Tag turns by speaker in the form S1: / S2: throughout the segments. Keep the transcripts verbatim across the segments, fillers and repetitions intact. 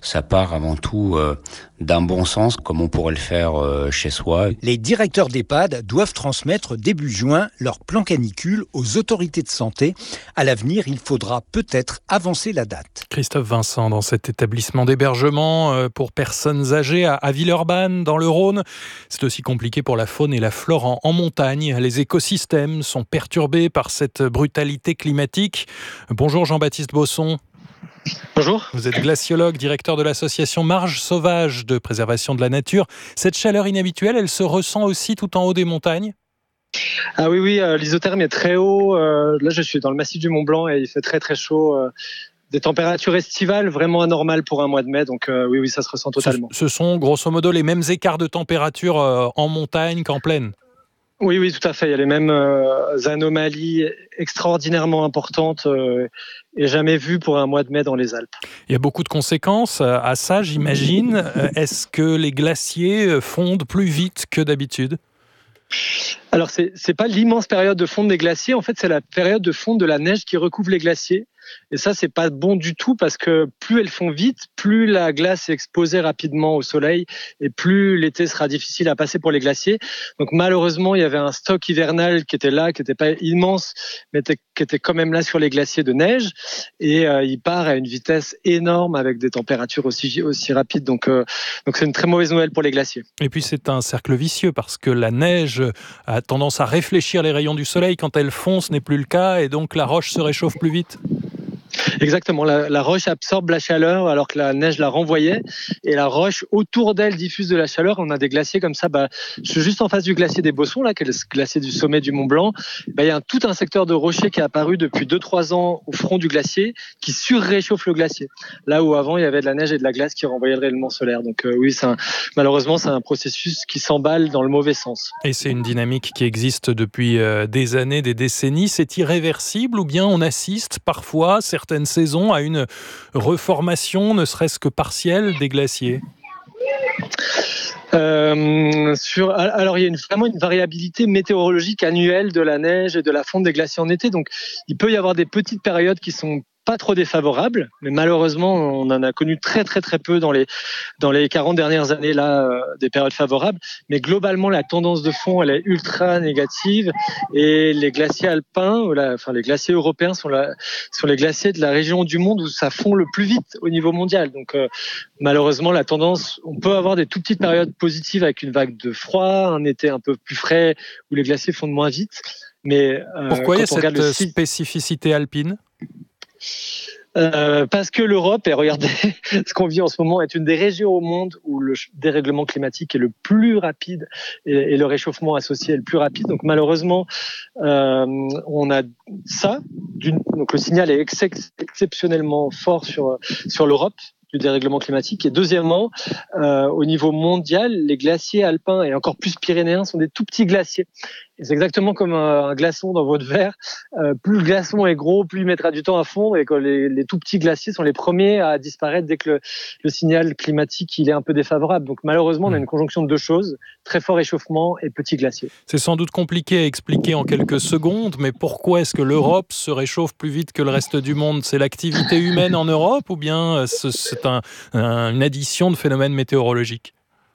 S1: ça part avant tout euh, d'un bon sens, comme on pourrait le faire euh, chez soi.
S2: Les directeurs d'EHPAD doivent transmettre début juin leur plan canicule aux autorités de santé. À l'avenir, il faudra peut-être avancer la date.
S3: Christophe Vincent, dans cet établissement d'hébergement pour personnes âgées à Villeurbanne, dans le Rhône, c'est aussi compliqué pour la faune et la flore en, en montagne. Les écosystèmes sont perturbés par cette brutalité climatique. Bonjour Jean-Baptiste Bosson.
S4: Bonjour.
S3: Vous êtes glaciologue, directeur de l'association Marge Sauvage de préservation de la nature. Cette chaleur inhabituelle, elle se ressent aussi tout en haut des montagnes ?
S4: Ah oui, oui, euh, l'isotherme est très haut. Euh, là, je suis dans le massif du Mont Blanc et il fait très très chaud. Euh, des températures estivales vraiment anormales pour un mois de mai. Donc euh, oui, oui, ça se ressent totalement.
S3: Ce, ce sont grosso modo les mêmes écarts de température euh, en montagne qu'en plaine ?
S4: Oui, oui, tout à fait. Il y a les mêmes euh, anomalies extraordinairement importantes euh, et jamais vues pour un mois de mai dans les Alpes.
S3: Il y a beaucoup de conséquences à ça, j'imagine. Est-ce que les glaciers fondent plus vite que d'habitude ?
S4: Alors, c'est, c'est pas l'immense période de fonte des glaciers. En fait, c'est la période de fonte de la neige qui recouvre les glaciers. Et ça, c'est pas bon du tout parce que plus elles font vite, plus la glace est exposée rapidement au soleil et plus l'été sera difficile à passer pour les glaciers. Donc malheureusement, il y avait un stock hivernal qui était là, qui n'était pas immense, mais qui était quand même là sur les glaciers de neige. Et euh, il part à une vitesse énorme avec des températures aussi, aussi rapides. Donc, euh, donc c'est une très mauvaise nouvelle pour les glaciers.
S3: Et puis c'est un cercle vicieux parce que la neige a tendance à réfléchir les rayons du soleil. Quand elle fond, ce n'est plus le cas et donc la roche se réchauffe plus vite.
S4: Exactement, la, la roche absorbe la chaleur alors que la neige la renvoyait et la roche autour d'elle diffuse de la chaleur. On a des glaciers comme ça, bah, je suis juste en face du glacier des Bossons, là, qui est le glacier du sommet du Mont Blanc. Bah, il y a un, tout un secteur de rochers qui est apparu depuis deux trois ans au front du glacier qui surréchauffe le glacier. Là où avant il y avait de la neige et de la glace qui renvoyaient le rayonnement solaire. Donc euh, oui, c'est un, malheureusement c'est un processus qui s'emballe dans le mauvais sens.
S3: Et c'est une dynamique qui existe depuis euh, des années, des décennies. C'est irréversible ou bien on assiste parfois, certaines saisons, à une reformation, ne serait-ce que partielle, des glaciers ?
S4: Euh, sur, alors il y a une, vraiment une variabilité météorologique annuelle de la neige et de la fonte des glaciers en été. Donc il peut y avoir des petites périodes qui sont pas trop défavorables, mais malheureusement on en a connu très très très peu dans les dans les quarante dernières années là euh, des périodes favorables. Mais globalement la tendance de fond elle est ultra négative et les glaciers alpins, ou la, enfin les glaciers européens sont la, sont les glaciers de la région du monde où ça fond le plus vite au niveau mondial. Donc euh, malheureusement la tendance, on peut avoir des tout petites périodes positives avec une vague de froid, un été un peu plus frais où les glaciers fondent moins vite. Mais euh,
S3: pourquoi il y a cette
S4: le...
S3: spécificité alpine ?
S4: Euh, parce que l'Europe, et regardez ce qu'on vit en ce moment, est une des régions au monde où le dérèglement climatique est le plus rapide et, et le réchauffement associé est le plus rapide. Donc malheureusement, euh, on a ça. D'une, donc le signal est ex- exceptionnellement fort sur sur l'Europe du dérèglement climatique. Et deuxièmement, euh, au niveau mondial, les glaciers alpins et encore plus pyrénéens sont des tout petits glaciers. Et c'est exactement comme un, un glaçon dans votre verre. Euh, plus le glaçon est gros, plus il mettra du temps à fondre et que les, les tout petits glaciers sont les premiers à disparaître dès que le, le signal climatique il est un peu défavorable. Donc malheureusement, on a une conjonction de deux choses, très fort réchauffement et petits glaciers.
S3: C'est sans doute compliqué à expliquer en quelques secondes, mais pourquoi est-ce que l'Europe se réchauffe plus vite que le reste du monde ? C'est l'activité humaine en Europe ou bien c'est un, un, une addition de phénomènes météorologiques ?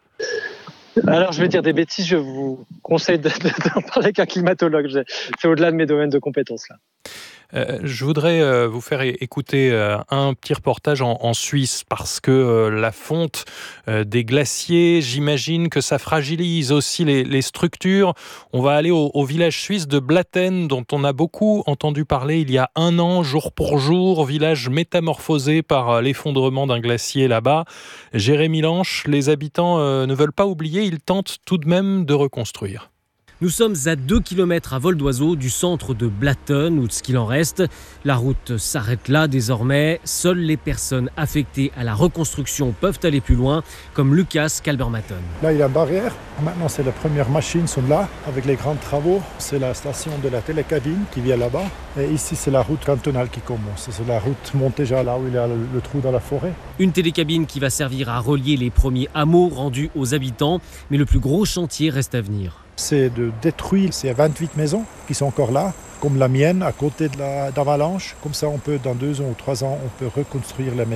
S4: Alors, je vais dire des bêtises, je vous conseille de, de, d'en parler avec un climatologue. C'est au-delà de mes domaines de compétences, là.
S3: Euh, je voudrais euh, vous faire écouter euh, un petit reportage en, en Suisse parce que euh, la fonte euh, des glaciers, j'imagine que ça fragilise aussi les, les structures. On va aller au, au village suisse de Blatten dont on a beaucoup entendu parler il y a un an, jour pour jour, village métamorphosé par l'effondrement d'un glacier là-bas. Jérémy Lanche, les habitants euh, ne veulent pas oublier, ils tentent tout de même de reconstruire.
S5: Nous sommes à deux kilomètres à vol d'oiseau du centre de Blatten, ou de ce qu'il en reste. La route s'arrête là désormais. Seules les personnes affectées à la reconstruction peuvent aller plus loin, comme Lucas Kalbermatten.
S6: Là, il y a une barrière. Maintenant, c'est les premières machines sont là, avec les grands travaux. C'est la station de la télécabine qui vient là-bas. Et ici, c'est la route cantonale qui commence. C'est la route montée déjà là où il y a le, le trou dans la forêt.
S5: Une télécabine qui va servir à relier les premiers hameaux rendus aux habitants. Mais le plus gros chantier reste à venir.
S6: C'est de détruire ces vingt-huit maisons qui sont encore là, comme la mienne, à côté de la, d'Avalanche. Comme ça, on peut, dans deux ans ou trois ans, on peut reconstruire la maison.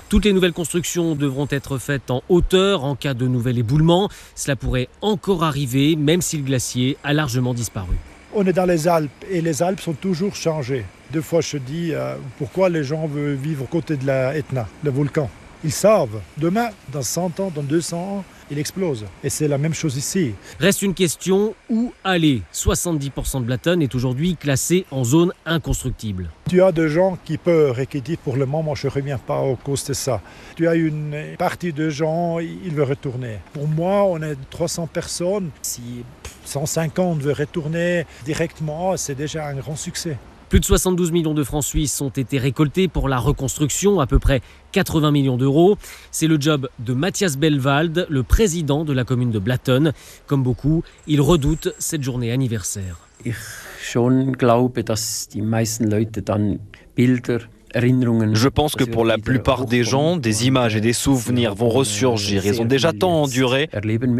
S5: Toutes les nouvelles constructions devront être faites en hauteur en cas de nouvel éboulement. Cela pourrait encore arriver, même si le glacier a largement disparu.
S6: On est dans les Alpes et les Alpes sont toujours changées. Deux fois je dis euh, pourquoi les gens veulent vivre à côté de la Etna, le volcan. Ils savent, demain, dans cent ans, dans deux cents ans, il explose. Et c'est la même chose ici.
S5: Reste une question, où aller ? soixante-dix pour cent de Blatten est aujourd'hui classé en zone inconstructible.
S6: Tu as des gens qui peuvent et qui disent pour le moment je ne reviens pas à cause de ça. Tu as une partie de gens, ils veulent retourner. Pour moi, on est trois cents personnes. Si cent cinquante veulent retourner directement, c'est déjà un grand succès.
S5: Plus de soixante-douze millions de francs suisses ont été récoltés pour la reconstruction, à peu près quatre-vingts millions d'euros. C'est le job de Matthias Bellwald, le président de la commune de Blatten. Comme beaucoup, il redoute cette journée anniversaire.
S7: Ich schon glaube, dass die meisten Leute dann Bilder
S8: Je pense que pour la plupart des gens, des images et des souvenirs vont ressurgir. Ils ont déjà tant enduré.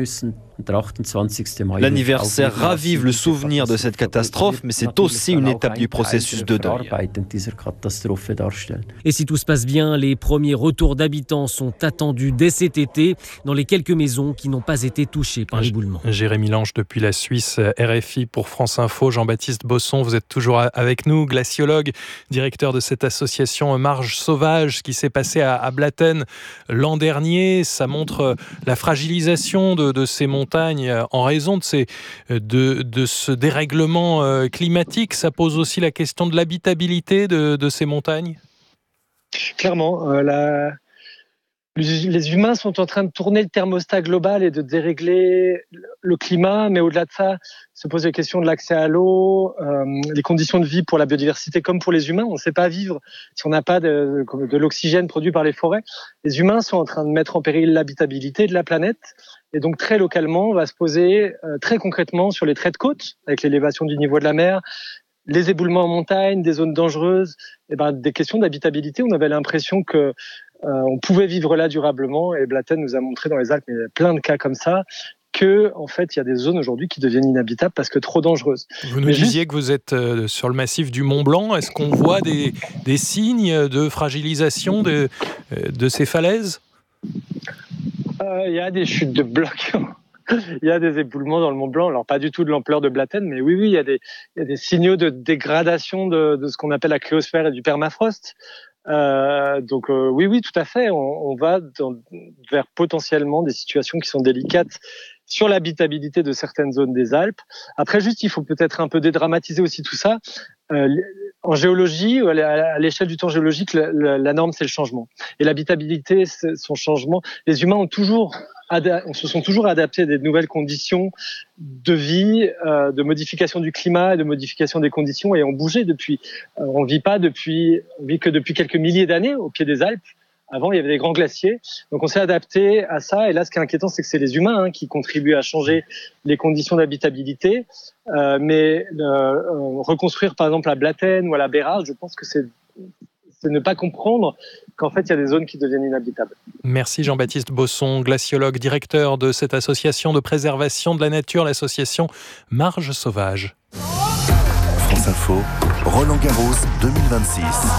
S8: L'anniversaire ravive le souvenir de cette catastrophe, mais c'est aussi une étape du processus de deuil.
S5: Et si tout se passe bien, les premiers retours d'habitants sont attendus dès cet été dans les quelques maisons qui n'ont pas été touchées par l'éboulement.
S3: Jérémy Lange depuis la Suisse, R F I pour France Info. Jean-Baptiste Bosson, vous êtes toujours avec nous, glaciologue, directeur de cette association Marge Sauvage, qui s'est passée à, à Blatten l'an dernier. Ça montre la fragilisation de, de ces montagnes en raison de, ces, de, de ce dérèglement climatique. Ça pose aussi la question de l'habitabilité de, de ces montagnes.
S4: Clairement, euh, la... les humains sont en train de tourner le thermostat global et de dérégler le climat, mais au-delà de ça, se pose la question de l'accès à l'eau, euh, les conditions de vie pour la biodiversité comme pour les humains. On ne sait pas vivre si on n'a pas de, de, de l'oxygène produit par les forêts. Les humains sont en train de mettre en péril l'habitabilité de la planète. Et donc très localement, on va se poser euh, très concrètement sur les traits de côte, avec l'élévation du niveau de la mer, les éboulements en montagne, des zones dangereuses, et ben, des questions d'habitabilité. On avait l'impression que Euh, on pouvait vivre là durablement, et Blatten nous a montré dans les Alpes, mais il y a plein de cas comme ça, que en fait il y a des zones aujourd'hui qui deviennent inhabitables parce que trop dangereuses.
S3: Vous nous
S4: mais
S3: disiez
S4: juste...
S3: que vous êtes euh, sur le massif du Mont Blanc. Est-ce qu'on voit des, des signes de fragilisation de, euh, de ces falaises ?
S4: euh, Il y a des chutes de blocs. Il y a des éboulements dans le Mont Blanc, alors pas du tout de l'ampleur de Blatten, mais oui, oui, il y a des, il y a des signaux de dégradation de, de ce qu'on appelle la cryosphère et du permafrost. Euh, donc euh, oui, oui, tout à fait. On, on va dans, vers potentiellement des situations qui sont délicates sur l'habitabilité de certaines zones des Alpes. Après, juste, il faut peut-être un peu dédramatiser aussi tout ça. Euh, en géologie, à l'échelle du temps géologique, la, la, la norme, c'est le changement. Et l'habitabilité, c'est son changement. Les humains ont toujours, on se sont toujours adaptés à des nouvelles conditions de vie, euh, de modification du climat, de modification des conditions, et ont bougé depuis. Euh, on vit pas depuis, on vit que depuis quelques milliers d'années au pied des Alpes. Avant, il y avait des grands glaciers. Donc, on s'est adapté à ça. Et là, ce qui est inquiétant, c'est que c'est les humains hein, qui contribuent à changer les conditions d'habitabilité. Euh, mais euh, reconstruire, par exemple, à Blatten ou à la Bérarde, je pense que c'est, c'est ne pas comprendre qu'en fait, il y a des zones qui deviennent inhabitables.
S3: Merci Jean-Baptiste Bosson, glaciologue, directeur de cette association de préservation de la nature, l'association Marge Sauvage.
S9: France Info, Roland-Garros deux mille vingt-six.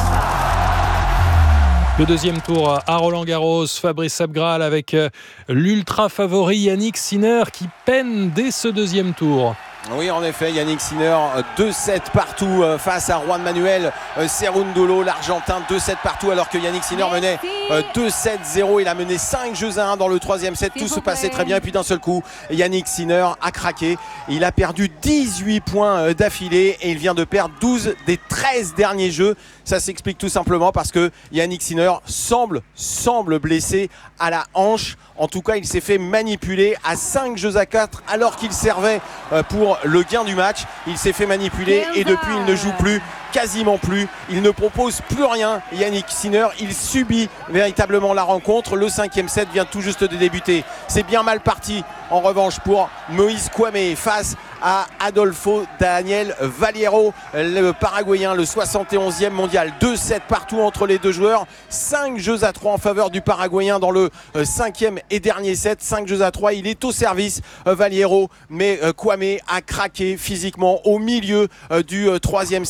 S3: Le deuxième tour à Roland-Garros, Fabrice Abgral avec l'ultra favori Yannick Sinner qui peine dès ce deuxième tour.
S10: Oui, en effet, Yannick Sinner, deux sept partout face à Juan Manuel Cerundolo, l'Argentin, deux sept partout, alors que Yannick Sinner menait deux sept zéro. Il a mené cinq jeux à un dans le troisième set. Tout se passait très bien. Et puis d'un seul coup, Yannick Sinner a craqué. Il a perdu dix-huit points d'affilée et il vient de perdre douze des treize derniers jeux. Ça s'explique tout simplement parce que Yannick Sinner semble, semble blessé à la hanche. En tout cas, il s'est fait manipuler à cinq jeux à quatre alors qu'il servait pour le gain du match. Il s'est fait manipuler et depuis, il ne joue plus, quasiment plus. Il ne propose plus rien, Yannick Sinner. Il subit véritablement la rencontre. Le cinquième set vient tout juste de débuter. C'est bien mal parti, en revanche, pour Moïse Kwame face à Adolfo Daniel Valiero, le Paraguayen, le soixante et onzième mondial. deux sept partout entre les deux joueurs. cinq jeux à trois en faveur du Paraguayen dans le cinquième et dernier set. cinq jeux à trois. Il est au service, Valiero, mais Kwame a craqué physiquement au milieu du troisième set. Lui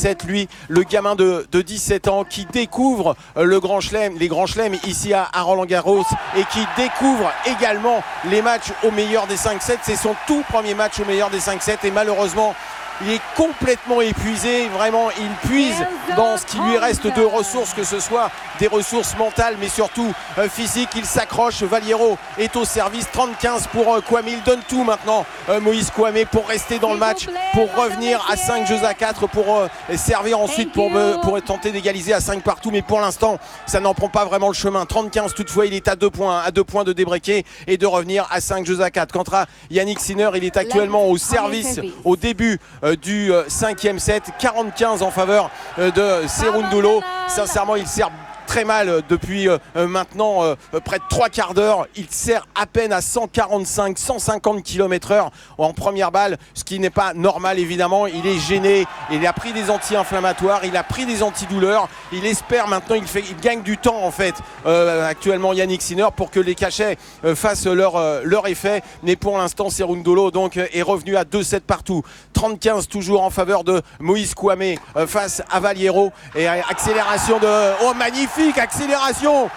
S10: le gamin de, de dix-sept ans qui découvre le Grand Chelem, les Grands Chelems ici à, à Roland-Garros et qui découvre également les matchs au meilleur des cinq sept. C'est son tout premier match au meilleur des cinq sept et malheureusement il est complètement épuisé, vraiment il puise dans ce qui lui reste de ressources, que ce soit des ressources mentales mais surtout euh, physiques. Il s'accroche, Valliero est au service, trente quinze pour euh, Kouamé, il donne tout maintenant euh, Moïse Kouamé pour rester dans le match, pour revenir à cinq jeux à quatre, pour euh, servir ensuite pour, euh, pour tenter d'égaliser à cinq partout, mais pour l'instant ça n'en prend pas vraiment le chemin. Trente quinze toutefois, il est à deux points, à deux points de débreaker et de revenir à cinq jeux à quatre. Quant à Yannick Sinner, il est actuellement au service au début euh, du euh, cinquième set, quarante quinze en faveur euh, de Cerundolo. Sincèrement, il sert très mal depuis euh, maintenant euh, près de trois quarts d'heure. Il sert à peine à cent quarante-cinq cent cinquante kilomètres heure en première balle, ce qui n'est pas normal évidemment. Il est gêné, il a pris des anti-inflammatoires, il a pris des antidouleurs, il espère maintenant, il, fait, il gagne du temps en fait euh, actuellement Yannick Sinner pour que les cachets euh, fassent leur, euh, leur effet, mais pour l'instant Cerundolo donc euh, est revenu à deux sept partout. Trente quinze toujours en faveur de Moïse Kouamé euh, face à Valliero et euh, accélération de... Oh magnifique accélération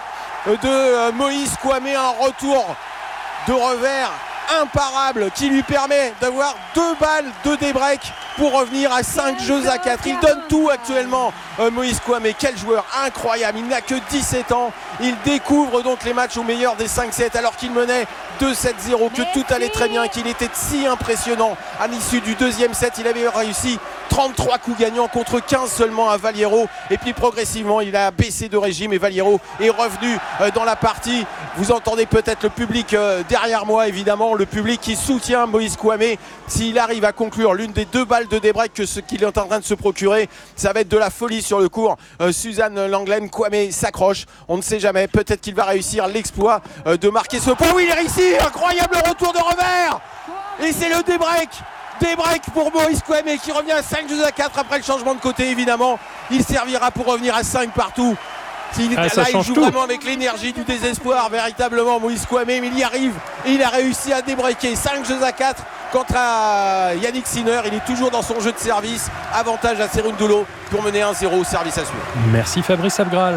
S10: de Moïse Kouamé, un retour de revers imparable qui lui permet d'avoir deux balles de débreak pour revenir à cinq jeux à quatre. Il donne tout actuellement euh, Moïse Kouamé, quel joueur incroyable, il n'a que dix-sept ans, il découvre donc les matchs au meilleur des cinq sept alors qu'il menait deux sept zéro, que tout allait très bien, qu'il était si impressionnant. À l'issue du deuxième set, il avait réussi trente-trois coups gagnants contre quinze seulement à Valliero et puis progressivement il a baissé de régime et Valliero est revenu euh, dans la partie. Vous entendez peut-être le public euh, derrière moi évidemment, le public qui soutient Moïse Kouamé. S'il arrive à conclure l'une des deux balles de débreak que ce qu'il est en train de se procurer, ça va être de la folie sur le court. euh, Suzanne Langlaine, Kouamé s'accroche, on ne sait jamais, peut-être qu'il va réussir l'exploit euh, de marquer ce point. Oui, il est réussi, incroyable retour de revers et c'est le débreak. Débreak pour Moïse Kouamé qui revient à cinq jeux à quatre après le changement de côté évidemment. Il servira pour revenir à cinq partout. Il, ah, là il joue tout. Vraiment avec l'énergie du désespoir véritablement Moïse Kouamé, mais il y arrive et il a réussi à débreaker cinq jeux à quatre. Quant à Yannick Sinner, il est toujours dans son jeu de service, avantage à Cerundolo pour mener un zéro au service à suivre.
S3: Merci Fabrice Abgral.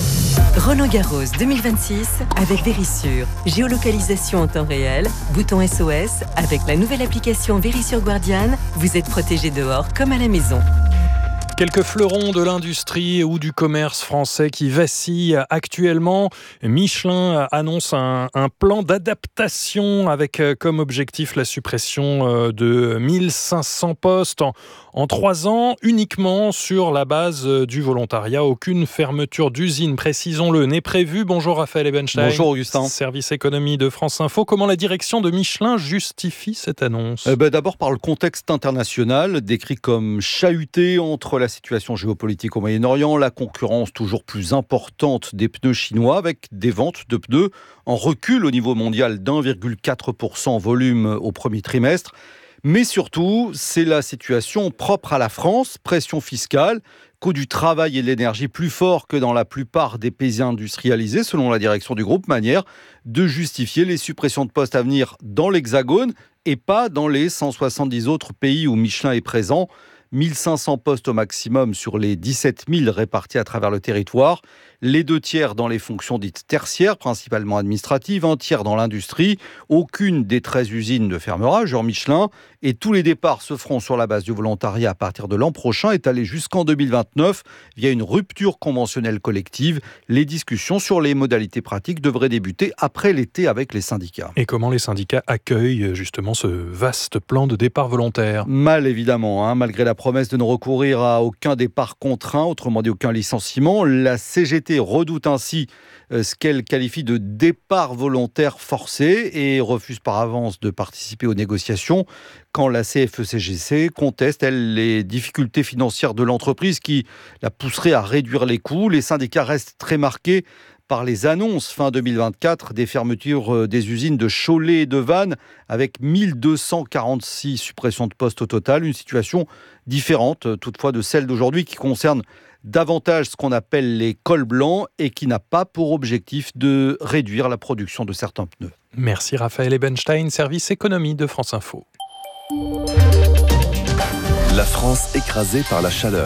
S11: Roland Garros deux mille vingt-six avec Verisure. Géolocalisation en temps réel, bouton S O S. Avec la nouvelle application Verisure Guardian, vous êtes protégé dehors comme à la maison.
S3: Quelques fleurons de l'industrie ou du commerce français qui vacillent actuellement. Michelin annonce un, un plan d'adaptation avec comme objectif la suppression de mille cinq cents postes en, en trois ans, uniquement sur la base du volontariat. Aucune fermeture d'usine, précisons-le, n'est prévue. Bonjour Raphaël Ebenstein.
S12: Bonjour Augustin.
S3: Service économie de France Info. Comment la direction de Michelin justifie cette annonce ?
S12: eh ben, D'abord par le contexte international, décrit comme chahuté entre la situation géopolitique au Moyen-Orient, la concurrence toujours plus importante des pneus chinois avec des ventes de pneus en recul au niveau mondial d'un virgule quatre pour cent en volume au premier trimestre. Mais surtout, c'est la situation propre à la France, pression fiscale, coût du travail et de l'énergie plus fort que dans la plupart des pays industrialisés, selon la direction du groupe, manière de justifier les suppressions de postes à venir dans l'Hexagone et pas dans les cent soixante-dix autres pays où Michelin est présent. mille cinq cents postes au maximum sur les dix-sept mille répartis à travers le territoire. Les deux tiers dans les fonctions dites tertiaires, principalement administratives, un tiers dans l'industrie. Aucune des treize usines ne fermera, genre Michelin. Et tous les départs se feront sur la base du volontariat à partir de l'an prochain, étalé jusqu'en deux mille vingt-neuf via une rupture conventionnelle collective. Les discussions sur les modalités pratiques devraient débuter après l'été avec les syndicats.
S3: Et comment les syndicats accueillent justement ce vaste plan de départ volontaire ?
S12: Mal évidemment, hein, malgré la promesse de ne recourir à aucun départ contraint, autrement dit aucun licenciement. La C G T redoute ainsi ce qu'elle qualifie de départ volontaire forcé et refuse par avance de participer aux négociations quand la C F E C G C conteste, elle, les difficultés financières de l'entreprise qui la pousseraient à réduire les coûts. Les syndicats restent très marqués par les annonces fin deux mille vingt-quatre des fermetures des usines de Cholet et de Vannes avec mille deux cent quarante-six suppressions de postes au total. Une situation différente toutefois de celle d'aujourd'hui qui concerne davantage ce qu'on appelle les cols blancs et qui n'a pas pour objectif de réduire la production de certains pneus.
S3: Merci Raphaël Ebenstein, service économie de France Info.
S9: La France écrasée par la chaleur.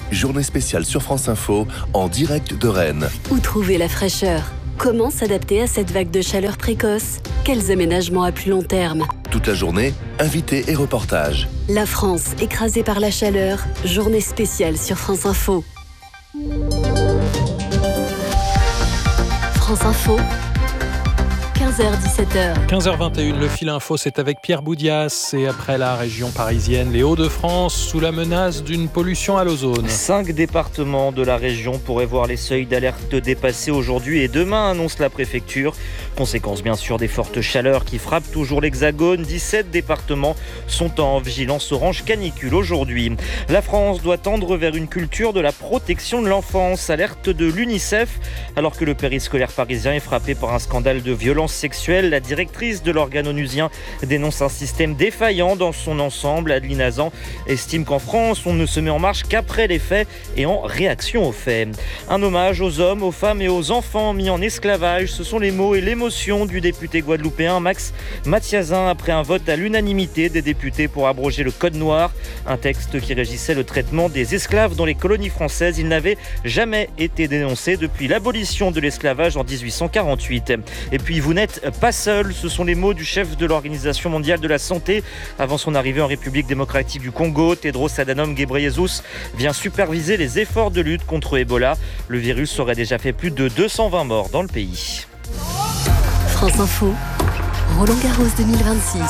S9: journée spéciale sur France Info, en direct de Rennes.
S13: Où trouver la fraîcheur ? Comment s'adapter à cette vague de chaleur précoce ? Quels aménagements à plus long terme ?
S9: Toute la journée, invités et reportages.
S13: La France écrasée par la chaleur, journée spéciale sur France Info. France Info, quinze heures dix-sept heures.
S3: quinze heures vingt et une, le fil info, c'est avec Pierre Boudias. Et après la région parisienne, les Hauts-de-France sous la menace d'une pollution à l'ozone.
S14: Cinq départements de la région pourraient voir les seuils d'alerte dépassés aujourd'hui et demain, annonce la préfecture. Conséquence bien sûr des fortes chaleurs qui frappent toujours l'Hexagone. dix-sept départements sont en vigilance orange canicule aujourd'hui. La France doit tendre vers une culture de la protection de l'enfance. Alerte de l'UNICEF. Alors que le périscolaire parisien est frappé par un scandale de violence sexuelle, la directrice de l'organe onusien dénonce un système défaillant dans son ensemble. Adeline Hazan estime qu'en France, on ne se met en marche qu'après les faits et en réaction aux faits. Un hommage aux hommes, aux femmes et aux enfants mis en esclavage. Ce sont les mots et l'émotion du député guadeloupéen Max Mathiazin après un vote à l'unanimité des députés pour abroger le Code noir, un texte qui régissait le traitement des esclaves dans les colonies françaises. Il n'avait jamais été dénoncé depuis l'abolition de l'esclavage en dix-huit cent quarante-huit. Et puis vous n'êtes pas seul, ce sont les mots du chef de l'Organisation mondiale de la santé. Avant son arrivée en République démocratique du Congo, Tedros Adhanom Ghebreyesus vient superviser les efforts de lutte contre Ebola. Le virus aurait déjà fait plus de deux cent vingt morts dans le pays.
S13: France Info, Roland Garros deux mille vingt-six.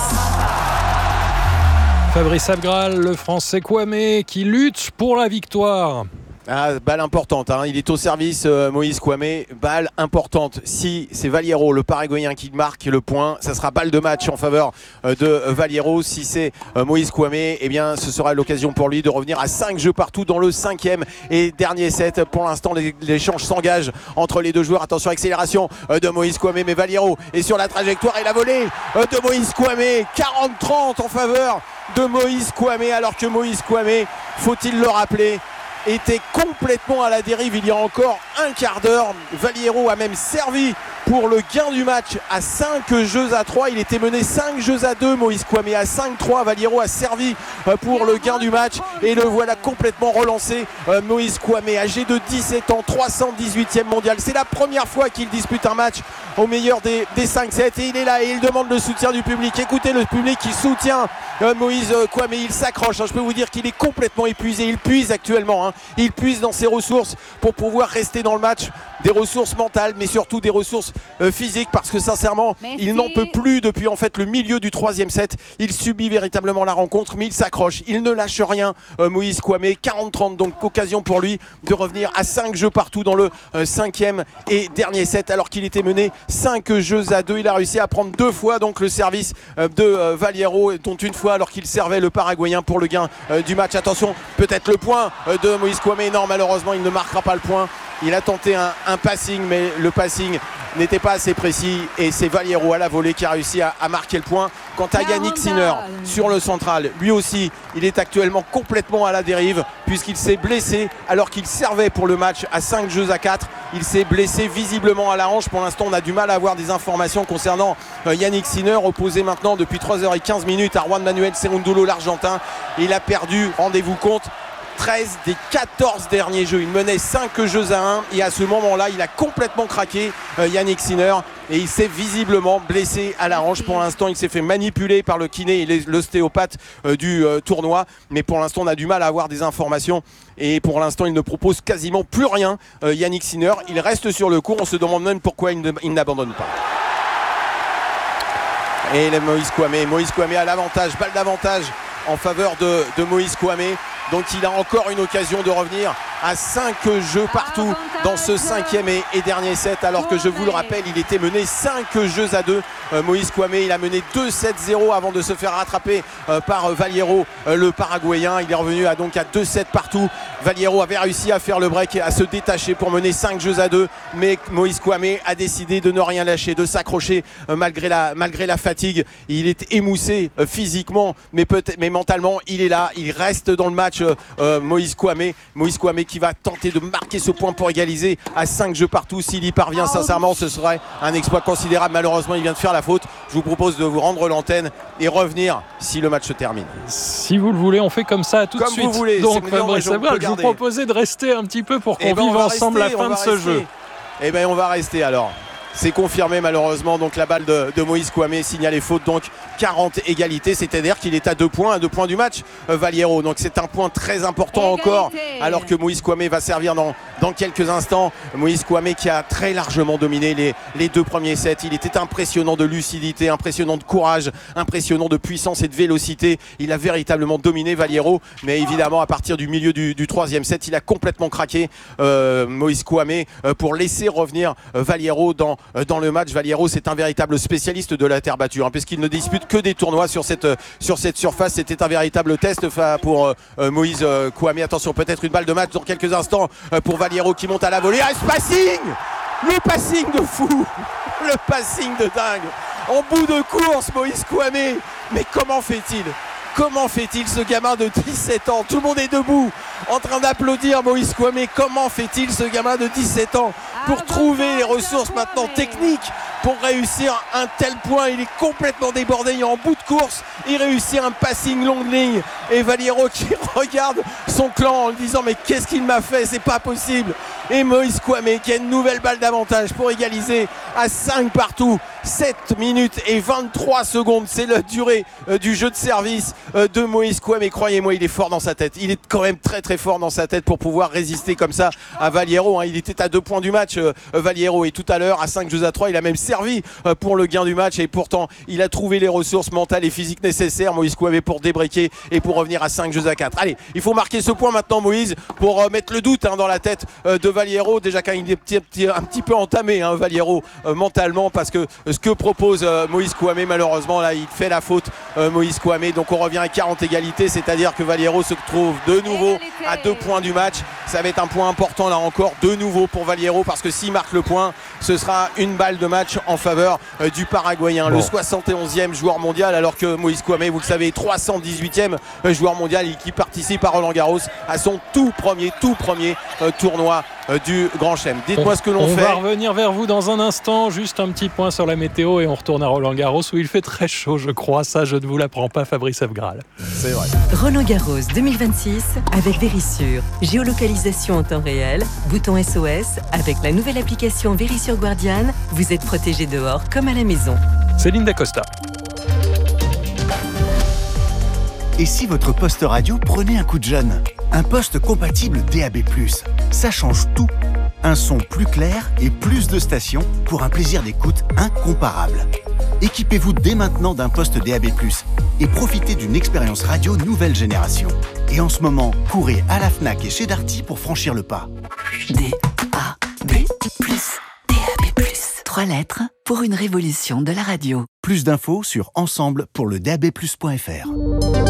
S3: Fabrice Abgral, le Français Kouamé qui lutte pour la victoire.
S10: Ah, balle importante, hein. Il est au service, euh, Moïse Kouamé, balle importante. Si c'est Valliero, le Paraguayen, qui marque le point, ça sera balle de match en faveur euh, de euh, Valliero. Si c'est euh, Moïse Kouamé, eh bien, ce sera l'occasion pour lui de revenir à cinq jeux partout dans le cinquième et dernier set. Pour l'instant, l'échange s'engage entre les deux joueurs. Attention, accélération euh, de Moïse Kouamé, mais Valliero est sur la trajectoire et la volée euh, de Moïse Kouamé. quarante trente en faveur de Moïse Kouamé, alors que Moïse Kouamé, faut-il le rappeler, était complètement à la dérive il y a encore un quart d'heure. Valliero a même servi pour le gain du match à cinq jeux à trois. Il était mené cinq jeux à deux, Moïse Kouamé à cinq trois. Valliero a servi pour le gain du match et le voilà complètement relancé. Moïse Kouamé, âgé de dix-sept ans, trois cent dix-huitième mondial. C'est la première fois qu'il dispute un match au meilleur des, des cinq sept et il est là et il demande le soutien du public. Écoutez le public qui soutient Moïse Kouamé. Il s'accroche, je peux vous dire qu'il est complètement épuisé. Il puise actuellement, hein. Il puise dans ses ressources pour pouvoir rester dans le match. Des ressources mentales, mais surtout des ressources euh, physiques, parce que sincèrement, Merci. il n'en peut plus depuis en fait le milieu du troisième set. Il subit véritablement la rencontre, mais il s'accroche. Il ne lâche rien, euh, Moïse Kouamé. quarante trente, donc occasion pour lui de revenir à cinq jeux partout dans le euh, cinquième et dernier set, alors qu'il était mené cinq jeux à deux. Il a réussi à prendre deux fois donc le service euh, de euh, Valliero, dont une fois alors qu'il servait le Paraguayen pour le gain euh, du match. Attention, peut-être le point euh, de Moïse Kouamé. Non, malheureusement, il ne marquera pas le point. Il a tenté un, un passing, mais le passing n'était pas assez précis. Et c'est Valliero à la volée qui a réussi à, à marquer le point. Quant à Yannick Sinner sur le central, lui aussi, il est actuellement complètement à la dérive, puisqu'il s'est blessé alors qu'il servait pour le match à cinq jeux à quatre. Il s'est blessé visiblement à la hanche. Pour l'instant, on a du mal à avoir des informations concernant euh, Yannick Sinner, opposé maintenant depuis trois heures quinze minutes à Juan Manuel Cerúndolo, l'Argentin. Il a perdu, rendez-vous compte, treize des quatorze derniers jeux. Il menait cinq jeux à un et à ce moment-là, il a complètement craqué, euh, Yannick Sinner, et il s'est visiblement blessé à la hanche. Pour l'instant, il s'est fait manipuler par le kiné et l'ostéopathe euh, du euh, tournoi, mais pour l'instant, on a du mal à avoir des informations et pour l'instant, il ne propose quasiment plus rien, euh, Yannick Sinner. Il reste sur le court, on se demande même pourquoi il, ne, il n'abandonne pas. Et le Moïse Kouamé, Moïse Kouamé a l'avantage, balle d'avantage en faveur de, de Moïse Kouamé. Donc il a encore une occasion de revenir à cinq jeux partout dans ce cinquième et, et dernier set, alors que je vous le rappelle, il était mené cinq jeux à deux. Euh, Moïse Kouamé, il a mené deux sept zéro avant de se faire rattraper euh, par euh, Valliero, euh, le Paraguayen. Il est revenu à, donc à deux sept partout. Valliero avait réussi à faire le break et à se détacher pour mener cinq jeux à deux, mais Moïse Kouamé a décidé de ne rien lâcher, de s'accrocher euh, malgré, la, malgré la fatigue. Il est émoussé euh, physiquement, mais, peut mais mentalement, il est là, il reste dans le match. Euh, euh, Moïse Kouamé, Moïse Kouamé qui va tenter de marquer ce point pour égaliser à cinq jeux partout. S'il y parvient, sincèrement, ce serait un exploit considérable. Malheureusement, il vient de faire la faute. Je vous propose de vous rendre l'antenne et revenir si le match se termine.
S3: Si vous le voulez, on fait comme ça tout
S10: comme
S3: de suite.
S10: Comme vous voulez.
S3: Donc, Fabrice Abgral, je vous proposer de rester un petit peu pour qu'on
S10: eh ben,
S3: vive ensemble
S10: rester,
S3: la fin de ce
S10: rester.
S3: jeu.
S10: Eh bien, on va rester alors. C'est confirmé malheureusement, donc la balle de, de Moïse Kouamé signalée faute, donc quarante égalités, c'est-à-dire qu'il est à deux points, à deux points du match, euh, Valliero. Donc c'est un point très important Égalité. encore, alors que Moïse Kouamé va servir dans, dans quelques instants. Moïse Kouamé qui a très largement dominé les, les deux premiers sets. Il était impressionnant de lucidité, impressionnant de courage, impressionnant de puissance et de vélocité. Il a véritablement dominé Valliero, mais évidemment à partir du milieu du, du troisième set, il a complètement craqué euh, Moïse Kouamé euh, pour laisser revenir euh, Valliero dans dans le match. Valliero, c'est un véritable spécialiste de la terre battue, hein, puisqu'il ne dispute que des tournois sur cette, sur cette surface. C'était un véritable test pour euh, Moïse euh, Kouamé. Attention, peut-être une balle de match dans quelques instants euh, pour Valliero qui monte à la volée. Ah, ce passing, le passing de fou, le passing de dingue. En bout de course, Moïse Kouamé. Mais comment fait-il Comment fait-il ce gamin de dix-sept ans? Tout le monde est debout en train d'applaudir Moïse Kouamé. Comment fait-il ce gamin de dix-sept ans pour trouver les ressources maintenant techniques pour réussir un tel point? Il est complètement débordé, il est en bout de course, il réussit un passing longue ligne et Valliero qui regarde son clan en lui disant mais qu'est-ce qu'il m'a fait, c'est pas possible. Et Moïse Kouamé qui a une nouvelle balle d'avantage pour égaliser à cinq partout. sept minutes et vingt-trois secondes, c'est la durée euh, du jeu de service euh, de Moïse Kouamé. Croyez-moi, il est fort dans sa tête, il est quand même très très fort dans sa tête pour pouvoir résister comme ça à Valliero, hein. Il était à deux points du match euh, Valliero, et tout à l'heure à cinq jeux à trois il a même servi euh, pour le gain du match, et pourtant il a trouvé les ressources mentales et physiques nécessaires, Moïse Kouamé, pour débriquer et pour revenir à cinq jeux à quatre. Allez, il faut marquer ce point maintenant, Moïse, pour euh, mettre le doute hein, dans la tête euh, de Valliero, déjà quand il est petit, petit, un petit peu entamé hein, Valliero euh, mentalement, parce que euh, ce que propose euh, Moïse Kouamé, malheureusement là il fait la faute euh, Moïse Kouamé. Donc on revient à quarante égalités, c'est-à-dire que Valliero se trouve de nouveau à deux points du match. Ça va être un point important là encore de nouveau pour Valliero, parce que s'il marque le point, ce sera une balle de match en faveur euh, du Paraguayen, bon. Le soixante et onzième joueur mondial, alors que Moïse Kouamé, vous le savez, trois cent dix-huitième joueur mondial, et qui participe à Roland Garros, à son tout premier tout premier euh, tournoi euh, du Grand Chelem. Dites-moi ce que l'on
S3: on
S10: fait.
S3: On va revenir vers vous dans un instant, juste un petit point sur la météo et on retourne à Roland Garros où il fait très chaud, je crois. Ça, je ne vous l'apprends pas, Fabrice Evgral.
S10: C'est vrai.
S11: Roland Garros deux mille vingt-six avec Vérissure. Géolocalisation en temps réel, bouton S O S. Avec la nouvelle application Vérissure Guardian, vous êtes protégé dehors comme à la maison.
S3: Céline Dacosta.
S15: Et si votre poste radio prenait un coup de jeune? Un poste compatible D A B plus, ça change tout. Un son plus clair et plus de stations pour un plaisir d'écoute incomparable. Équipez-vous dès maintenant d'un poste D A B plus, et profitez d'une expérience radio nouvelle génération. Et en ce moment, courez à la Fnac et chez Darty pour franchir le pas.
S16: D A B plus, D A B plus. Trois lettres pour une révolution de la radio.
S15: Plus d'infos sur ensemble pour le D A B plus point F R.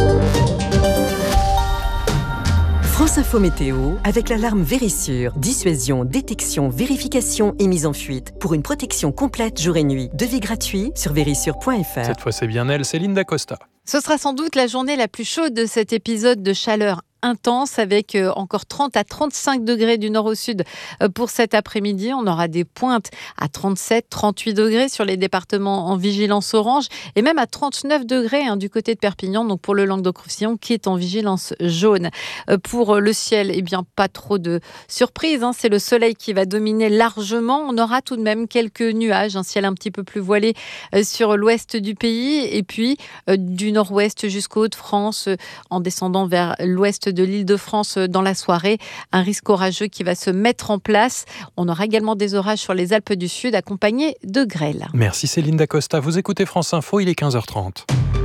S11: France Info Météo avec l'alarme Vérissure. Dissuasion, détection, vérification et mise en fuite. Pour une protection complète jour et nuit. Devis gratuit sur vérissure point F R.
S3: Cette fois, c'est bien elle, Céline Dacosta.
S17: Ce sera sans doute la journée la plus chaude de cet épisode de chaleur intense, avec encore trente à trente-cinq degrés du nord au sud pour cet après-midi. On aura des pointes à trente-sept, trente-huit degrés sur les départements en vigilance orange, et même à trente-neuf degrés hein, du côté de Perpignan, donc pour le Languedoc-Roussillon qui est en vigilance jaune. Pour le ciel, eh bien pas trop de surprises, hein, c'est le soleil qui va dominer largement. On aura tout de même quelques nuages, un ciel un petit peu plus voilé sur l'ouest du pays, et puis du nord-ouest jusqu'aux Hauts-de-France, en descendant vers l'ouest de l'Île-de-France dans la soirée, un risque orageux qui va se mettre en place. On aura également des orages sur les Alpes du Sud accompagnés de grêle.
S3: Merci Céline Dacosta. Vous écoutez France Info, il est quinze heures trente.